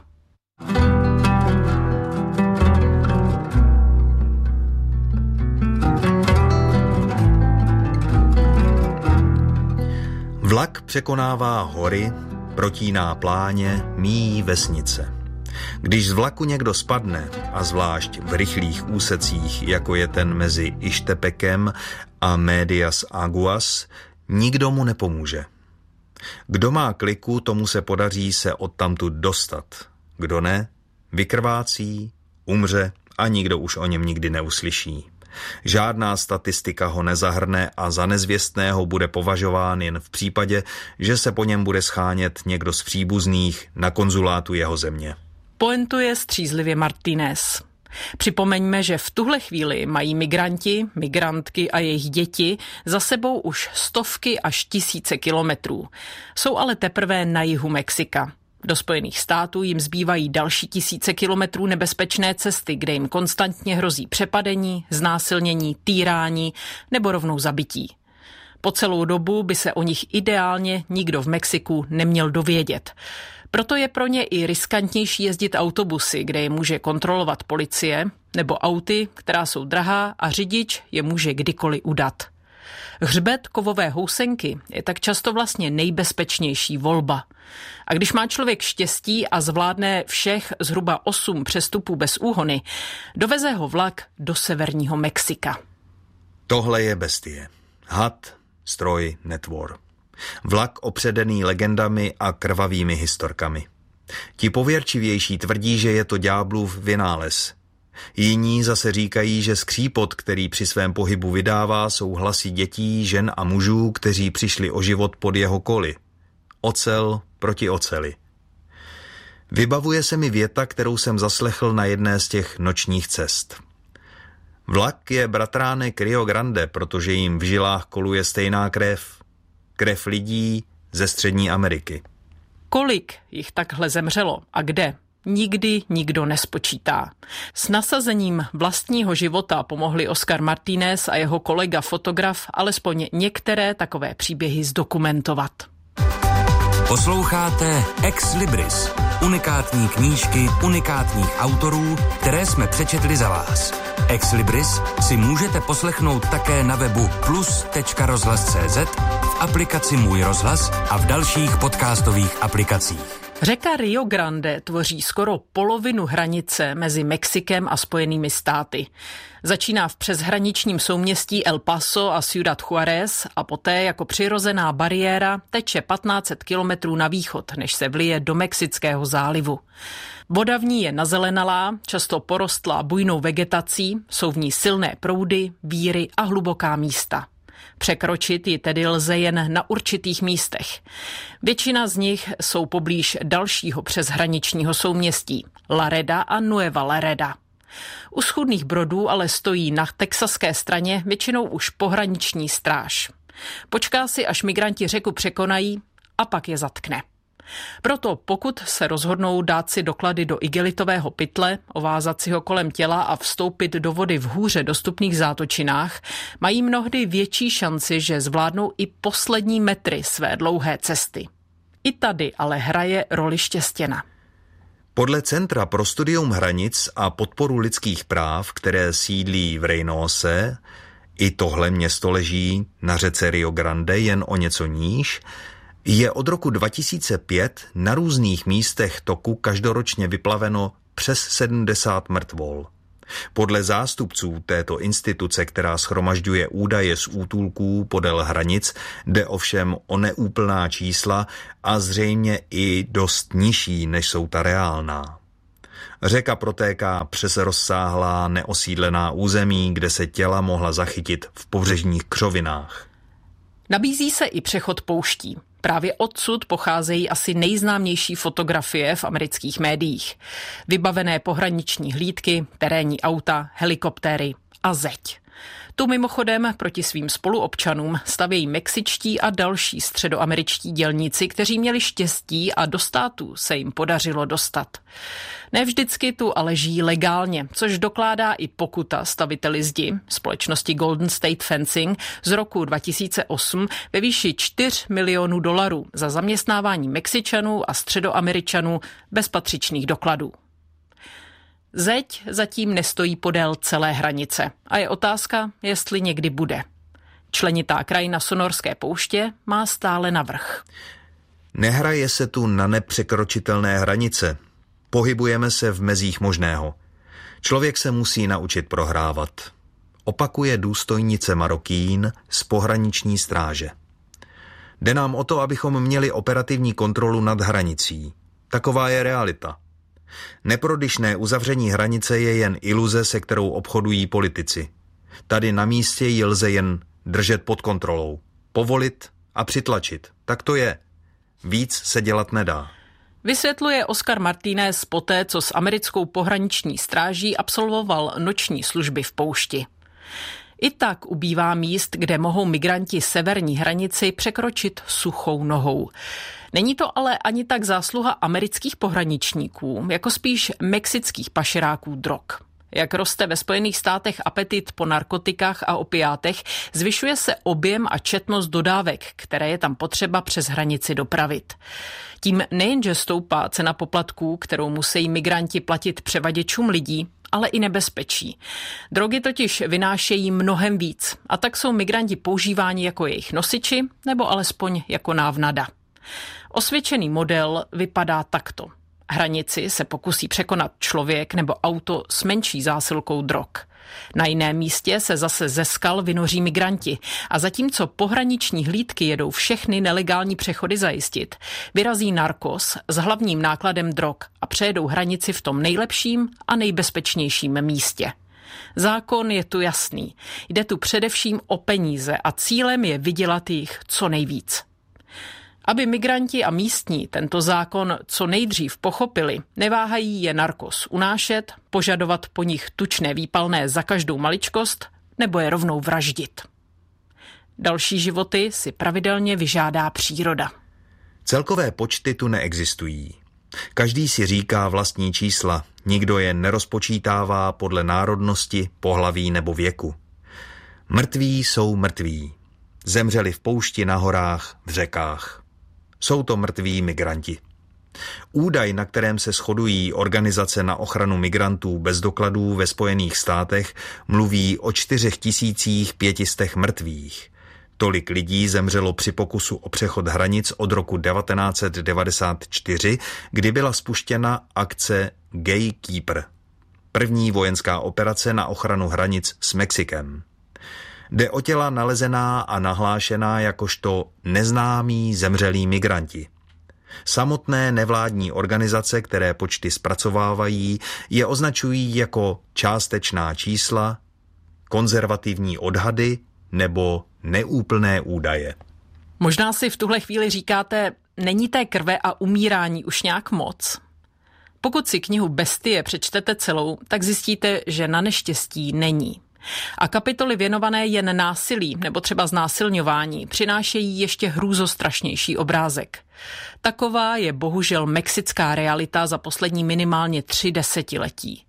Vlak překonává hory, protíná pláně, míjí vesnice. Když z vlaku někdo spadne, a zvlášť v rychlých úsecích, jako je ten mezi Ixtepekem a Medias Aguas, nikdo mu nepomůže. Kdo má kliku, tomu se podaří se odtamtud dostat. Kdo ne, vykrvácí, umře a nikdo už o něm nikdy neuslyší. Žádná statistika ho nezahrne a za nezvěstného bude považován jen v případě, že se po něm bude schánět někdo z příbuzných na konzulátu jeho země. Pointuje střízlivě Martínez. Připomeňme, že v tuhle chvíli mají migranti, migrantky a jejich děti za sebou už stovky až tisíce kilometrů. Jsou ale teprve na jihu Mexika. Do Spojených států jim zbývají další tisíce kilometrů nebezpečné cesty, kde jim konstantně hrozí přepadení, znásilnění, týrání nebo rovnou zabití. Po celou dobu by se o nich ideálně nikdo v Mexiku neměl dovědět. Proto je pro ně i riskantnější jezdit autobusy, kde je může kontrolovat policie, nebo auty, která jsou drahá a řidič je může kdykoliv udat. Hřbet kovové housenky je tak často vlastně nejbezpečnější volba. A když má člověk štěstí a zvládne všech zhruba osm přestupů bez úhony, doveze ho vlak do severního Mexika. Tohle je Bestie. Had, stroj, netvor. Vlak opředený legendami a krvavými historkami. Ti pověrčivější tvrdí, že je to ďáblův vynález. Jiní zase říkají, že skřípot, který při svém pohybu vydává, jsou hlasy dětí, žen a mužů, kteří přišli o život pod jeho koly. Ocel proti oceli. Vybavuje se mi věta, kterou jsem zaslechl na jedné z těch nočních cest. Vlak je bratránek Rio Grande, protože jim v žilách koluje stejná krev. Krev lidí ze Střední Ameriky. Kolik jich takhle zemřelo a kde? Nikdy nikdo nespočítá. S nasazením vlastního života pomohli Oscar Martínez a jeho kolega fotograf alespoň některé takové příběhy zdokumentovat. Posloucháte Ex Libris, unikátní knížky unikátních autorů, které jsme přečetli za vás. Ex Libris si můžete poslechnout také na webu plus tečka rozhlas tečka cé zet, v aplikaci Můj rozhlas a v dalších podcastových aplikacích. Řeka Rio Grande tvoří skoro polovinu hranice mezi Mexikem a Spojenými státy. Začíná v přeshraničním souměstí El Paso a Ciudad Juárez a poté jako přirozená bariéra teče patnáct set kilometrů na východ, než se vlije do Mexického zálivu. Voda v ní je nazelenalá, často porostlá bujnou vegetací, jsou v ní silné proudy, víry a hluboká místa. Překročit ji tedy lze jen na určitých místech. Většina z nich jsou poblíž dalšího přeshraničního souměstí Lareda a Nueva Lareda. U schůdných brodů ale stojí na texaské straně většinou už pohraniční stráž. Počká si, až migranti řeku překonají a pak je zatkne. Proto pokud se rozhodnou dát si doklady do igelitového pytle, ovázat si ho kolem těla a vstoupit do vody v hůře dostupných zátočinách, mají mnohdy větší šanci, že zvládnou i poslední metry své dlouhé cesty. I tady ale hraje roli štěstěna. Podle Centra pro studium hranic a podporu lidských práv, které sídlí v Reynose, i tohle město leží na řece Rio Grande jen o něco níž, je od roku dva tisíce pět na různých místech toku každoročně vyplaveno přes sedmdesát mrtvol. Podle zástupců této instituce, která shromažďuje údaje z útulků podél hranic, jde ovšem o neúplná čísla a zřejmě i dost nižší, než jsou ta reálná. Řeka protéká přes rozsáhlá neosídlená území, kde se těla mohla zachytit v pobřežních křovinách. Nabízí se i přechod pouští. Právě odsud pocházejí asi nejznámější fotografie v amerických médiích. Vybavené pohraniční hlídky, terénní auta, helikoptéry a zeď. Tu mimochodem proti svým spoluobčanům stavějí mexičtí a další středoameričtí dělníci, kteří měli štěstí a do státu se jim podařilo dostat. Ne vždycky tu ale žijí legálně, což dokládá i pokuta staviteli zdi společnosti Golden State Fencing z roku dva tisíce osm ve výši čtyři milionů dolarů za zaměstnávání Mexičanů a Středoameričanů bez patřičných dokladů. Zeď zatím nestojí podél celé hranice a je otázka, jestli někdy bude. Členitá krajina Sonorské pouště má stále navrch. Nehraje se tu na nepřekročitelné hranice. Pohybujeme se v mezích možného. Člověk se musí naučit prohrávat. Opakuje důstojnice Marokín z pohraniční stráže. Jde nám o to, abychom měli operativní kontrolu nad hranicí. Taková je realita. Neprodyšné uzavření hranice je jen iluze, se kterou obchodují politici. Tady na místě ji lze jen držet pod kontrolou, povolit a přitlačit. Tak to je. Víc se dělat nedá. Vysvětluje Oscar Martínez poté, co s americkou pohraniční stráží absolvoval noční služby v poušti. I tak ubývá míst, kde mohou migranti severní hranici překročit suchou nohou. Není to ale ani tak zásluha amerických pohraničníků, jako spíš mexických pašeráků drog. Jak roste ve Spojených státech apetit po narkotikách a opiátech, zvyšuje se objem a četnost dodávek, které je tam potřeba přes hranici dopravit. Tím nejenže stoupá cena poplatků, kterou musí migranti platit převaděčům lidí, ale i nebezpečí. Drogy totiž vynášejí mnohem víc a tak jsou migranti používáni jako jejich nosiči nebo alespoň jako návnada. Osvědčený model vypadá takto. Hranici se pokusí překonat člověk nebo auto s menší zásilkou drog. Na jiném místě se zase ze skal vynoří migranti a zatímco pohraniční hlídky jedou všechny nelegální přechody zajistit, vyrazí narkos s hlavním nákladem drog a přejedou hranici v tom nejlepším a nejbezpečnějším místě. Zákon je tu jasný. Jde tu především o peníze a cílem je vydělat jich co nejvíc. Aby migranti a místní tento zákon co nejdřív pochopili, neváhají je narkos unášet, požadovat po nich tučné výpalné za každou maličkost nebo je rovnou vraždit. Další životy si pravidelně vyžádá příroda. Celkové počty tu neexistují. Každý si říká vlastní čísla, nikdo je nerozpočítává podle národnosti, pohlaví nebo věku. Mrtví jsou mrtví. Zemřeli v poušti, na horách, v řekách. Jsou to mrtví migranti. Údaj, na kterém se shodují organizace na ochranu migrantů bez dokladů ve Spojených státech, mluví o čtyři tisíce pět set mrtvých. Tolik lidí zemřelo při pokusu o přechod hranic od roku devatenáct set devadesát čtyři, kdy byla spuštěna akce Gatekeeper, první vojenská operace na ochranu hranic s Mexikem. Jde o těla nalezená a nahlášená jakožto neznámí zemřelí migranti. Samotné nevládní organizace, které počty zpracovávají, je označují jako částečná čísla, konzervativní odhady nebo neúplné údaje. Možná si v tuhle chvíli říkáte, není té krve a umírání už nějak moc? Pokud si knihu Bestie přečtete celou, tak zjistíte, že na neštěstí není. A kapitoly věnované jen násilí nebo třeba znásilňování přinášejí ještě hrůzostrašnější obrázek. Taková je bohužel mexická realita za poslední minimálně tři desetiletí.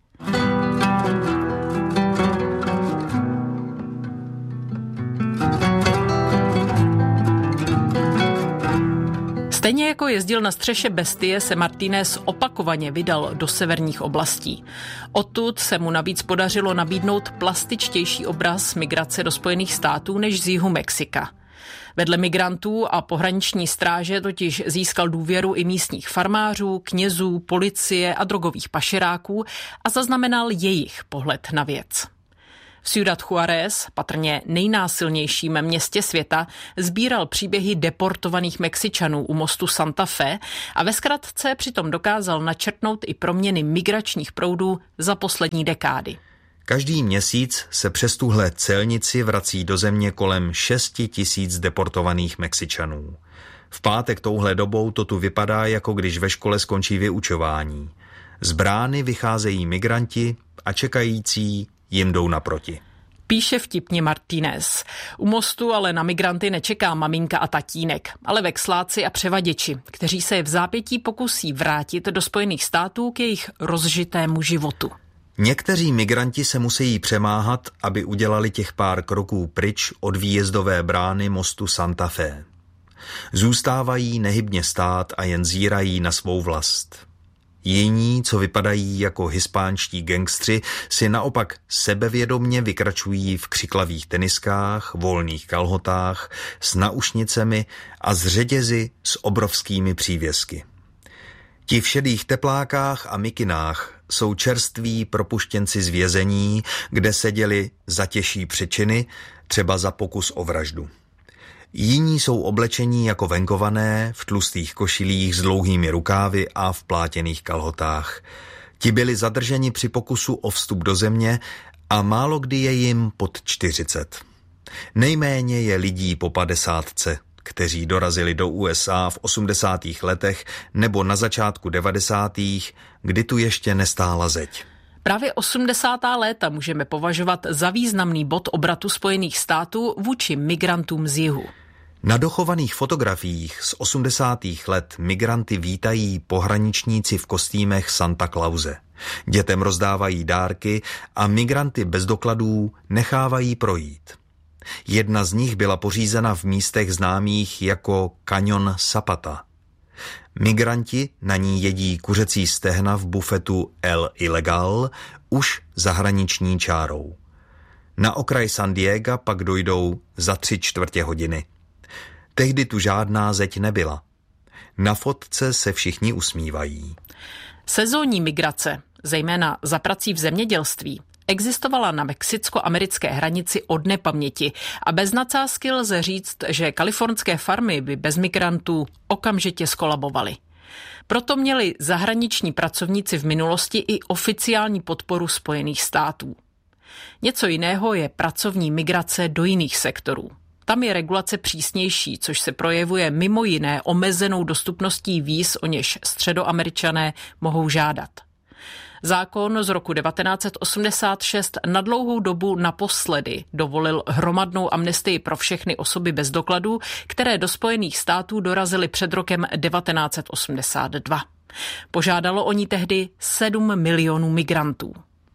Stejně jako jezdil na střeše Bestie, se Martínez opakovaně vydal do severních oblastí. Odtud se mu navíc podařilo nabídnout plastičtější obraz migrace do Spojených států než z jihu Mexika. Vedle migrantů a pohraniční stráže totiž získal důvěru i místních farmářů, knězů, policie a drogových pašeráků a zaznamenal jejich pohled na věc. V Ciudad Juárez, patrně nejnásilnějším městě světa, sbíral příběhy deportovaných Mexičanů u mostu Santa Fe a ve zkratce přitom dokázal načrtnout i proměny migračních proudů za poslední dekády. Každý měsíc se přes tuhle celnici vrací do země kolem šesti tisíc deportovaných Mexičanů. V pátek touhle dobou to tu vypadá, jako když ve škole skončí vyučování. Z brány vycházejí migranti a čekající jim jdou naproti. Píše vtipně Martínez. U mostu ale na migranty nečeká maminka a tatínek, ale veksláci a převaděči, kteří se v zápětí pokusí vrátit do Spojených států k jejich rozžitému životu. Někteří migranti se musí přemáhat, aby udělali těch pár kroků pryč od výjezdové brány mostu Santa Fe. Zůstávají nehybně stát a jen zírají na svou vlast. Jiní, co vypadají jako hispánští gangstři, si naopak sebevědomně vykračují v křiklavých teniskách, volných kalhotách, s naušnicemi a s řetězy s obrovskými přívěsky. Ti v šedých teplákách a mikinách jsou čerství propuštěnci z vězení, kde seděli za těžší přečiny, třeba za pokus o vraždu. Jiní jsou oblečení jako venkované, v tlustých košilích s dlouhými rukávy a v plátěných kalhotách. Ti byli zadrženi při pokusu o vstup do země a málo kdy je jim pod čtyřicet. Nejméně je lidí po padesátce, kteří dorazili do U S A v osmdesátých letech nebo na začátku devadesátých, kdy tu ještě nestála zeď. Právě osmdesátá léta můžeme považovat za významný bod obratu Spojených států vůči migrantům z jihu. Na dochovaných fotografiích z osmdesátých let migranty vítají pohraničníci v kostýmech Santa Clause. Dětem rozdávají dárky a migranty bez dokladů nechávají projít. Jedna z nich byla pořízena v místech známých jako Cañón Zapata. Migranti na ní jedí kuřecí stehna v bufetu El Ilegal už zahraniční čárou. Na okraj San Diega pak dojdou za tři čtvrtě hodiny. Tehdy tu žádná zeď nebyla. Na fotce se všichni usmívají. Sezónní migrace, zejména za prací v zemědělství, existovala na mexicko-americké hranici od nepaměti a bez nadsázky lze říct, že kalifornské farmy by bez migrantů okamžitě skolabovaly. Proto měli zahraniční pracovníci v minulosti i oficiální podporu Spojených států. Něco jiného je pracovní migrace do jiných sektorů. Tam je regulace přísnější, což se projevuje mimo jiné omezenou dostupností víz, o něž Středoameričané mohou žádat. Zákon z roku devatenáct set osmdesát šest na dlouhou dobu naposledy dovolil hromadnou amnestii pro všechny osoby bez dokladů, které do Spojených států dorazily před rokem devatenáct set osmdesát dva. Požádalo o ní tehdy sedm milionů migrantů.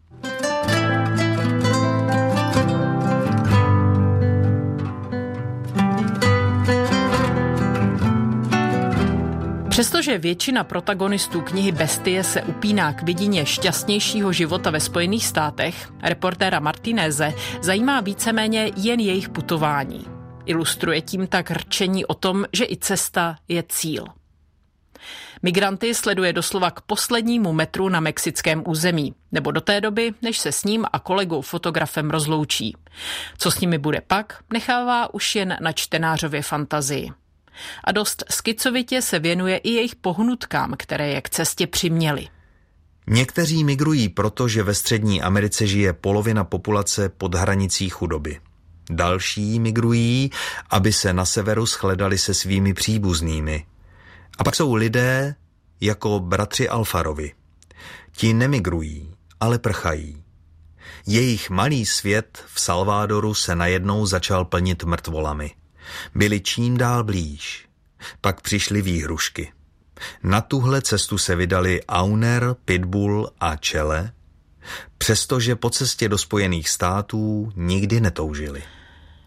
Přestože většina protagonistů knihy Bestie se upíná k vidině šťastnějšího života ve Spojených státech, reportéra Martíneze zajímá víceméně jen jejich putování. Ilustruje tím tak rčení o tom, že i cesta je cíl. Migranty sleduje doslova k poslednímu metru na mexickém území, nebo do té doby, než se s ním a kolegou fotografem rozloučí. Co s nimi bude pak, nechává už jen na čtenářově fantazii. A dost skicovitě se věnuje i jejich pohnutkám, které je k cestě přiměly. Někteří migrují proto, že ve Střední Americe žije polovina populace pod hranicí chudoby. Další migrují, aby se na severu shledali se svými příbuznými. A pak jsou lidé jako bratři Alfarovi. Ti nemigrují, ale prchají. Jejich malý svět v Salvadoru se najednou začal plnit mrtvolami. Byli čím dál blíž. Pak přišly výhrušky. Na tuhle cestu se vydali Auner, Pitbull a Chele, přestože po cestě do Spojených států nikdy netoužili.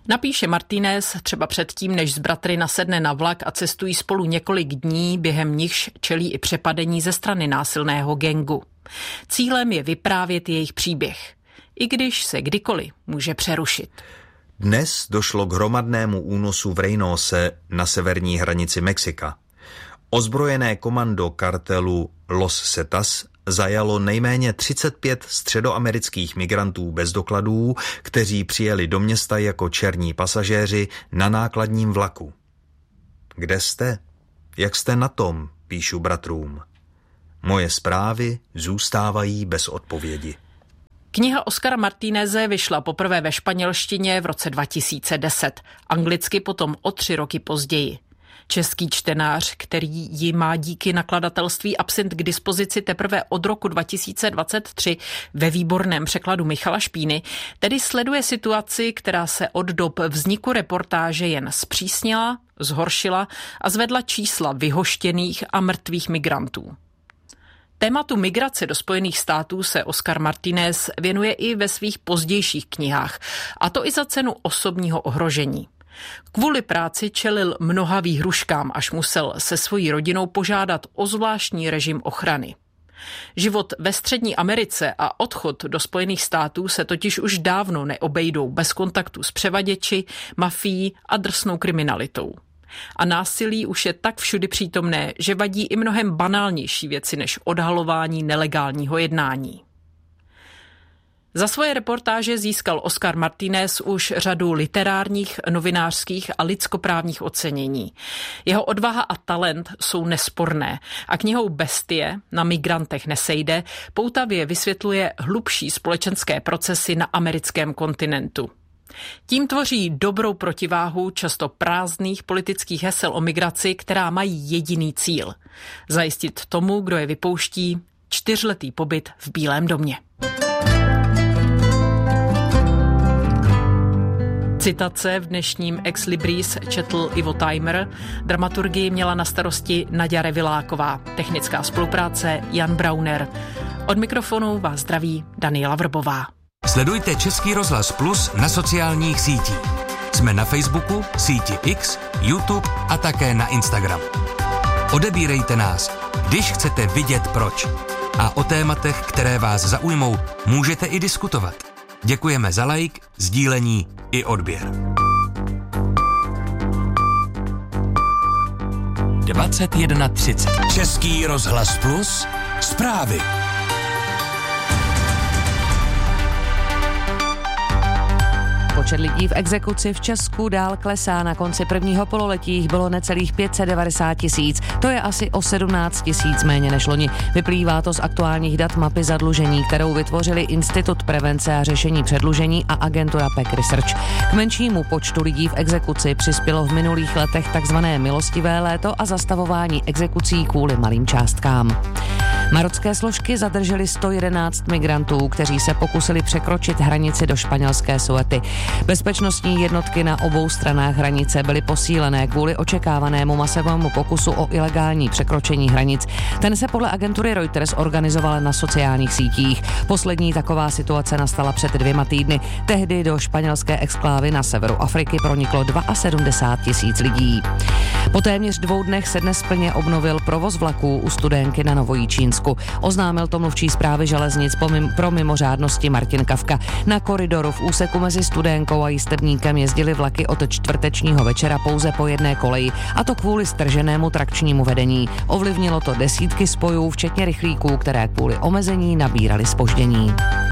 Napíše Martínez třeba předtím, než z bratry nasedne na vlak a cestují spolu několik dní, během nichž čelí i přepadení ze strany násilného gangu. Cílem je vyprávět jejich příběh, i když se kdykoliv může přerušit. Dnes došlo k hromadnému únosu v Reynose na severní hranici Mexika. Ozbrojené komando kartelu Los Zetas zajalo nejméně třicet pět středoamerických migrantů bez dokladů, kteří přijeli do města jako černí pasažéři na nákladním vlaku. Kde jste? Jak jste na tom? Píšu bratrům. Moje zprávy zůstávají bez odpovědi. Kniha Oscara Martíneze vyšla poprvé ve španělštině v roce dva tisíce deset, anglicky potom o tři roky později. Český čtenář, který ji má díky nakladatelství Absint k dispozici teprve od roku dva tisíce dvacet tři ve výborném překladu Michala Špíny, tedy sleduje situaci, která se od dob vzniku reportáže jen zpřísnila, zhoršila a zvedla čísla vyhoštěných a mrtvých migrantů. Tématu migrace do Spojených států se Oscar Martínez věnuje i ve svých pozdějších knihách, a to i za cenu osobního ohrožení. Kvůli práci čelil mnoha výhruškám, až musel se svojí rodinou požádat o zvláštní režim ochrany. Život ve Střední Americe a odchod do Spojených států se totiž už dávno neobejdou bez kontaktu s převaděči, mafií a drsnou kriminalitou. A násilí už je tak všudy přítomné, že vadí i mnohem banálnější věci než odhalování nelegálního jednání. Za svoje reportáže získal Oscar Martínez už řadu literárních, novinářských a lidskoprávních ocenění. Jeho odvaha a talent jsou nesporné a knihou Bestie, na migrantech nesejde, poutavě vysvětluje hlubší společenské procesy na americkém kontinentu. Tím tvoří dobrou protiváhu často prázdných politických hesel o migraci, která mají jediný cíl – zajistit tomu, kdo je vypouští, čtyřletý pobyt v Bílém domě. Citace v dnešním Ex Libris četl Ivo Tajmer, dramaturgii měla na starosti Naďa Reviláková, technická spolupráce Jan Brauner. Od mikrofonu vás zdraví Daniela Vrbová. Sledujte Český rozhlas Plus na sociálních sítích. Jsme na Facebooku, síti X, YouTube a také na Instagram. Odebírejte nás, když chcete vidět proč. A o tématech, které vás zaujmou, můžete i diskutovat. Děkujeme za like, sdílení i odběr. dvacet jedna třicet Český rozhlas Plus, zprávy. Počet lidí v exekuci v Česku dál klesá. Na konci prvního pololetí jich bylo necelých pět set devadesát tisíc. To je asi o sedmnáct tisíc méně než loni. Vyplývá to z aktuálních dat mapy zadlužení, kterou vytvořili Institut prevence a řešení předlužení a agentura P E C Research. K menšímu počtu lidí v exekuci přispělo v minulých letech takzvané milostivé léto a zastavování exekucí kvůli malým částkám. Marocké složky zadržely sto jedenáct migrantů, kteří se pokusili překročit hranici do španělské Ceuty. Bezpečnostní jednotky na obou stranách hranice byly posílené kvůli očekávanému masovému pokusu o ilegální překročení hranic. Ten se podle agentury Reuters organizoval na sociálních sítích. Poslední taková situace nastala před dvěma týdny. Tehdy do španělské exklávy na severu Afriky proniklo sedmdesát dva tisíc lidí. Po téměř dvou dnech se dnes plně obnovil provoz vlaků u Studénky na Novojičínsku. Oznámil to mluvčí Správy železnic pro mimořádnosti Martin Kavka. Na koridoru v úseku mezi Studénkou a Jistebníkem jezdily vlaky od čtvrtečního večera pouze po jedné koleji, a to kvůli strženému trakčnímu vedení. Ovlivnilo to desítky spojů, včetně rychlíků, které kvůli omezení nabíraly zpoždění.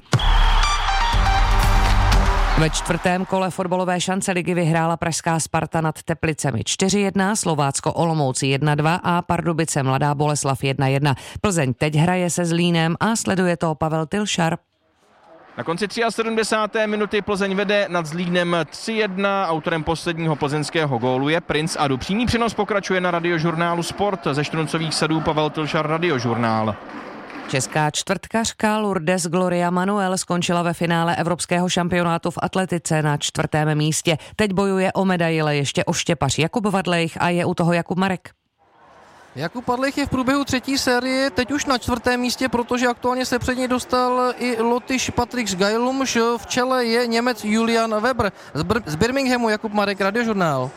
Ve čtvrtém kole fotbalové šance ligy vyhrála pražská Sparta nad Teplicemi čtyři jedna, Slovácko Olomouc jedna dva a Pardubice Mladá Boleslav jedna jedna. Plzeň teď hraje se Zlínem a sleduje to Pavel Tylšar. Na konci sedmdesáté třetí minuty Plzeň vede nad Zlínem tři jedna. Autorem posledního plzeňského gólu je Princ Adu. Přímý přenos pokračuje na radiožurnálu Sport. Ze Štruncových sadů Pavel Tylšar, Radiožurnál. Česká čtvrtkařka Lourdes Gloria Manuel skončila ve finále evropského šampionátu v atletice na čtvrtém místě. Teď bojuje o medaile ještě oštěpař Jakub Vadlejch a je u toho Jakub Marek. Jakub Padlech je v průběhu třetí série teď už na čtvrtém místě, protože aktuálně se před něj dostal i Lotyš Patrik Gajlumš, v čele je Němec Julian Weber. Z, Br- z Birminghamu Jakub Marek, Radiožurnál.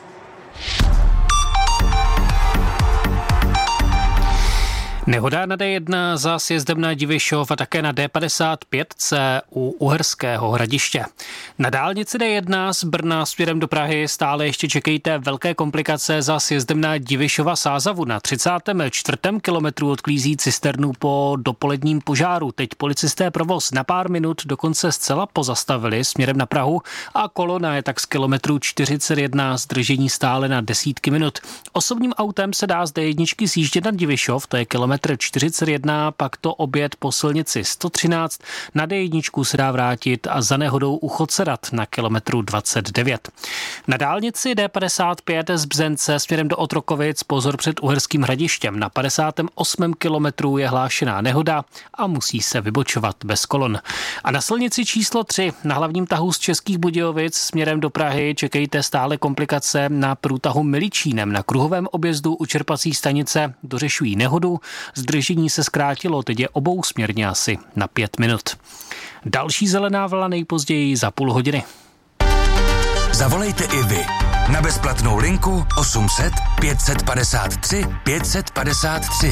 Nehoda na D jedna za sjezdem na Divišov a také na D padesát pět C u Uherského Hradiště. Na dálnici D jedna z Brna směrem do Prahy stále ještě čekejte velké komplikace za sjezdem na Divišova Sázavu. Na třicátém čtvrtém kilometru odklízí cisternu po dopoledním požáru. Teď policisté provoz na pár minut dokonce zcela pozastavili směrem na Prahu a kolona je tak z kilometru čtyřicet jedna zdržení stále na desítky minut. Osobním autem se dá z D jedna zjíždět na Divišov, to je kilometr čtyřicet jedna, pak to objet po silnici sto třináct, na D jedna se dá vrátit a za nehodou u Chodserat na kilometru dvacet devět. Na dálnici D padesát pět z Bzence směrem do Otrokovic pozor před Uherským Hradištěm. Na padesátém osmém kilometru je hlášená nehoda a musí se vybočovat bez kolon. A na silnici číslo tři na hlavním tahu z Českých Budějovic směrem do Prahy čekejte stále komplikace na průtahu Miličínem. Na kruhovém objezdu u čerpací stanice dořešují nehodu. Zdržení se zkrátilo, teď je obousměrně asi na pět minut. Další zelená vlna nejpozději za půl hodiny. Zavolejte i vy na bezplatnou linku osm set pět padesát tři pět padesát tři.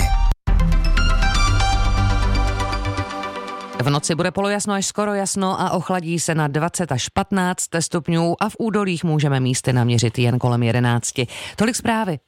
V noci bude polojasno až skoro jasno a ochladí se na dvacet až patnáct stupňů a v údolích můžeme místy naměřit jen kolem jedenácti. Tolik zprávy.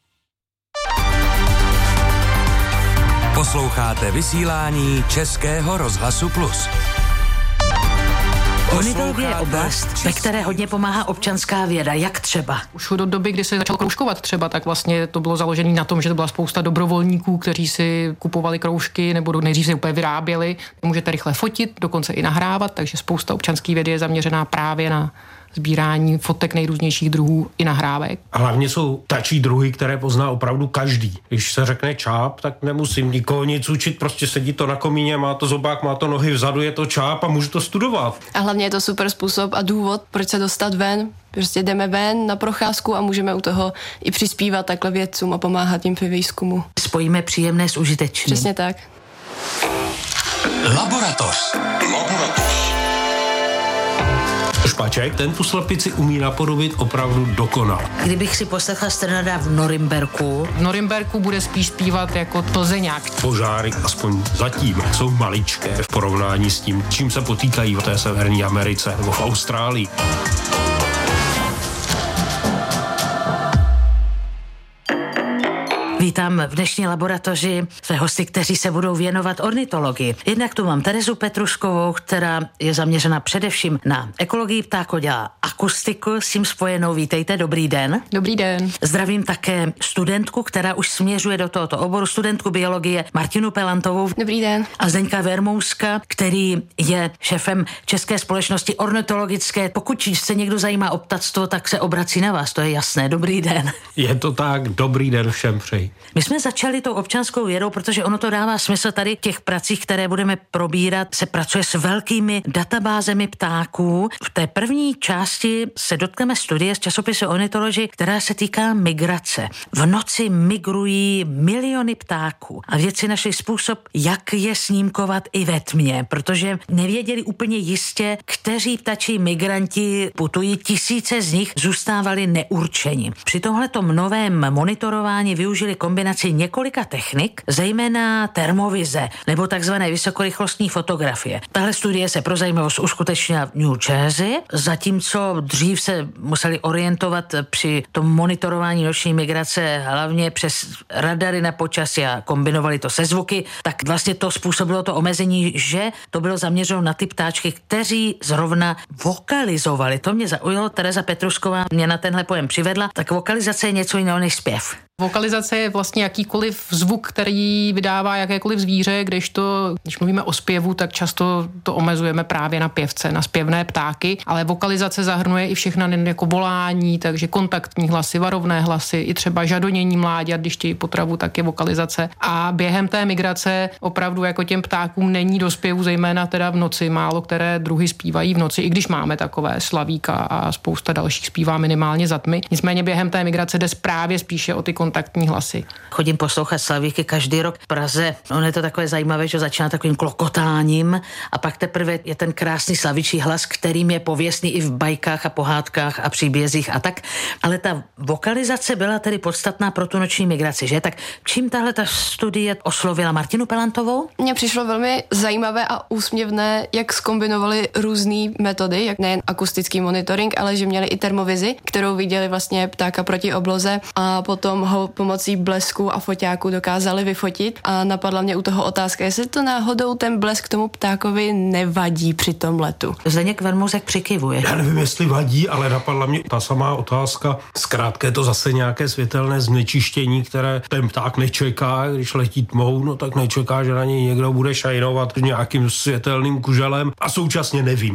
Posloucháte vysílání Českého rozhlasu Plus. Ornitologie je oblast, ve které hodně pomáhá občanská věda. Jak třeba? Už do doby, kdy se začal kroužkovat třeba, tak vlastně to bylo založené na tom, že to byla spousta dobrovolníků, kteří si kupovali kroužky nebo nejdřív si úplně vyráběli. Můžete rychle fotit, dokonce i nahrávat, takže spousta občanské vědy je zaměřená právě na sbírání fotek nejrůznějších druhů i nahrávek. A hlavně jsou tačí druhy, které pozná opravdu každý. Když se řekne čáp, tak nemusím nikoho nic učit, prostě sedí to na komíně, má to zobák, má to nohy vzadu, je to čáp a můžu to studovat. A hlavně je to super způsob a důvod, proč se dostat ven. Prostě jdeme ven na procházku a můžeme u toho i přispívat takhle vědcům a pomáhat jim při výzkumu. Spojíme příjemné s užitečným. Přesně tak. Laboratoř. Laboratoř. Špaček, ten tu slepici umí napodobit opravdu dokonale. Kdybych si poslechla Strnada v Norimberku. V Norimberku bude spíš zpívat jako Plzeňák. Požáry, aspoň zatím, jsou maličké v porovnání s tím, čím se potýkají v té Severní Americe nebo v Austrálii. Vítám v dnešní laboratoři své hosty, kteří se budou věnovat ornitologii. Jednak tu mám Terezu Petruškovou, která je zaměřena především na ekologii ptáků, dělá akustiku s tím spojenou. Vítejte, dobrý den. Dobrý den. Zdravím také studentku, která už směřuje do tohoto oboru, studentku biologie Martinu Pelantovou. Dobrý den. A Zdeňka Vermouska, který je šéfem České společnosti ornitologické. Pokud se někdo zajímá o ptactvo, tak se obrací na vás, to je jasné. Dobrý den. Je to tak, dobrý den všem přeji. My jsme začali tou občanskou vědou, protože ono to dává smysl tady v těch pracích, které budeme probírat, se pracuje s velkými databázemi ptáků. V té první části se dotkneme studie z časopisu Ornithology, která se týká migrace. V noci migrují miliony ptáků a vědci našli způsob, jak je snímkovat i ve tmě, protože nevěděli úplně jistě, kteří ptačí migranti putují, tisíce z nich zůstávali neurčeni. Při tomhletom novém monitorování využili kombinaci několika technik, zejména termovize nebo takzvané vysokorychlostní fotografie. Tahle studie se pro zajímavost uskutečnila v New Jersey, zatímco dřív se museli orientovat při tom monitorování noční migrace hlavně přes radary na počasí a kombinovali to se zvuky, tak vlastně to způsobilo to omezení, že to bylo zaměřeno na ty ptáčky, kteří zrovna vokalizovali. To mě zaujalo, Tereza Petrušková mě na tenhle pojem přivedla, tak vokalizace je něco jiného než zpěv. Vokalizace je vlastně jakýkoliv zvuk, který vydává jakékoliv zvíře, kdežto, když mluvíme o zpěvu, tak často to omezujeme právě na pěvce, na zpěvné ptáky, ale vokalizace zahrnuje i všechna jako volání, takže kontaktní hlasy, varovné hlasy, i třeba žadonění mláďat, když chtějí potravu, tak je vokalizace. A během té migrace opravdu jako těm ptákům není do zpěvu, zejména teda v noci, málo které druhy zpívají v noci, i když máme takové slavíka a spousta dalších zpívá minimálně za tmy. Nicméně během té migrace jde právě spíše o ty kontaktní hlasy. Chodím poslouchat Slavíky každý rok v Praze. Ono je to takové zajímavé, že začíná takovým klokotáním a pak teprve je ten krásný slavičí hlas, kterým je pověstný i v bajkách a pohádkách a příbězích a tak. Ale ta vokalizace byla tedy podstatná pro tu noční migraci, že? Tak čím tahle ta studie oslovila Martinu Pelantovou? Mně přišlo velmi zajímavé a úsměvné, jak zkombinovali různé metody, jak nejen akustický monitoring, ale že měli i termovizi, kterou viděli vlastně ptáka proti obloze a potom ho pomocí blesku a foťáku dokázali vyfotit a napadla mě u toho otázka, jestli to náhodou ten blesk tomu ptákovi nevadí při tom letu. Zdeněk Vermouzek přikivuje. Já nevím, jestli vadí, ale napadla mě ta samá otázka. Zkrátka je to zase nějaké světelné znečištění, které ten pták nečeká, když letí tmou, no tak nečeká, že na něj někdo bude šajnovat nějakým světelným kuželem a současně nevím.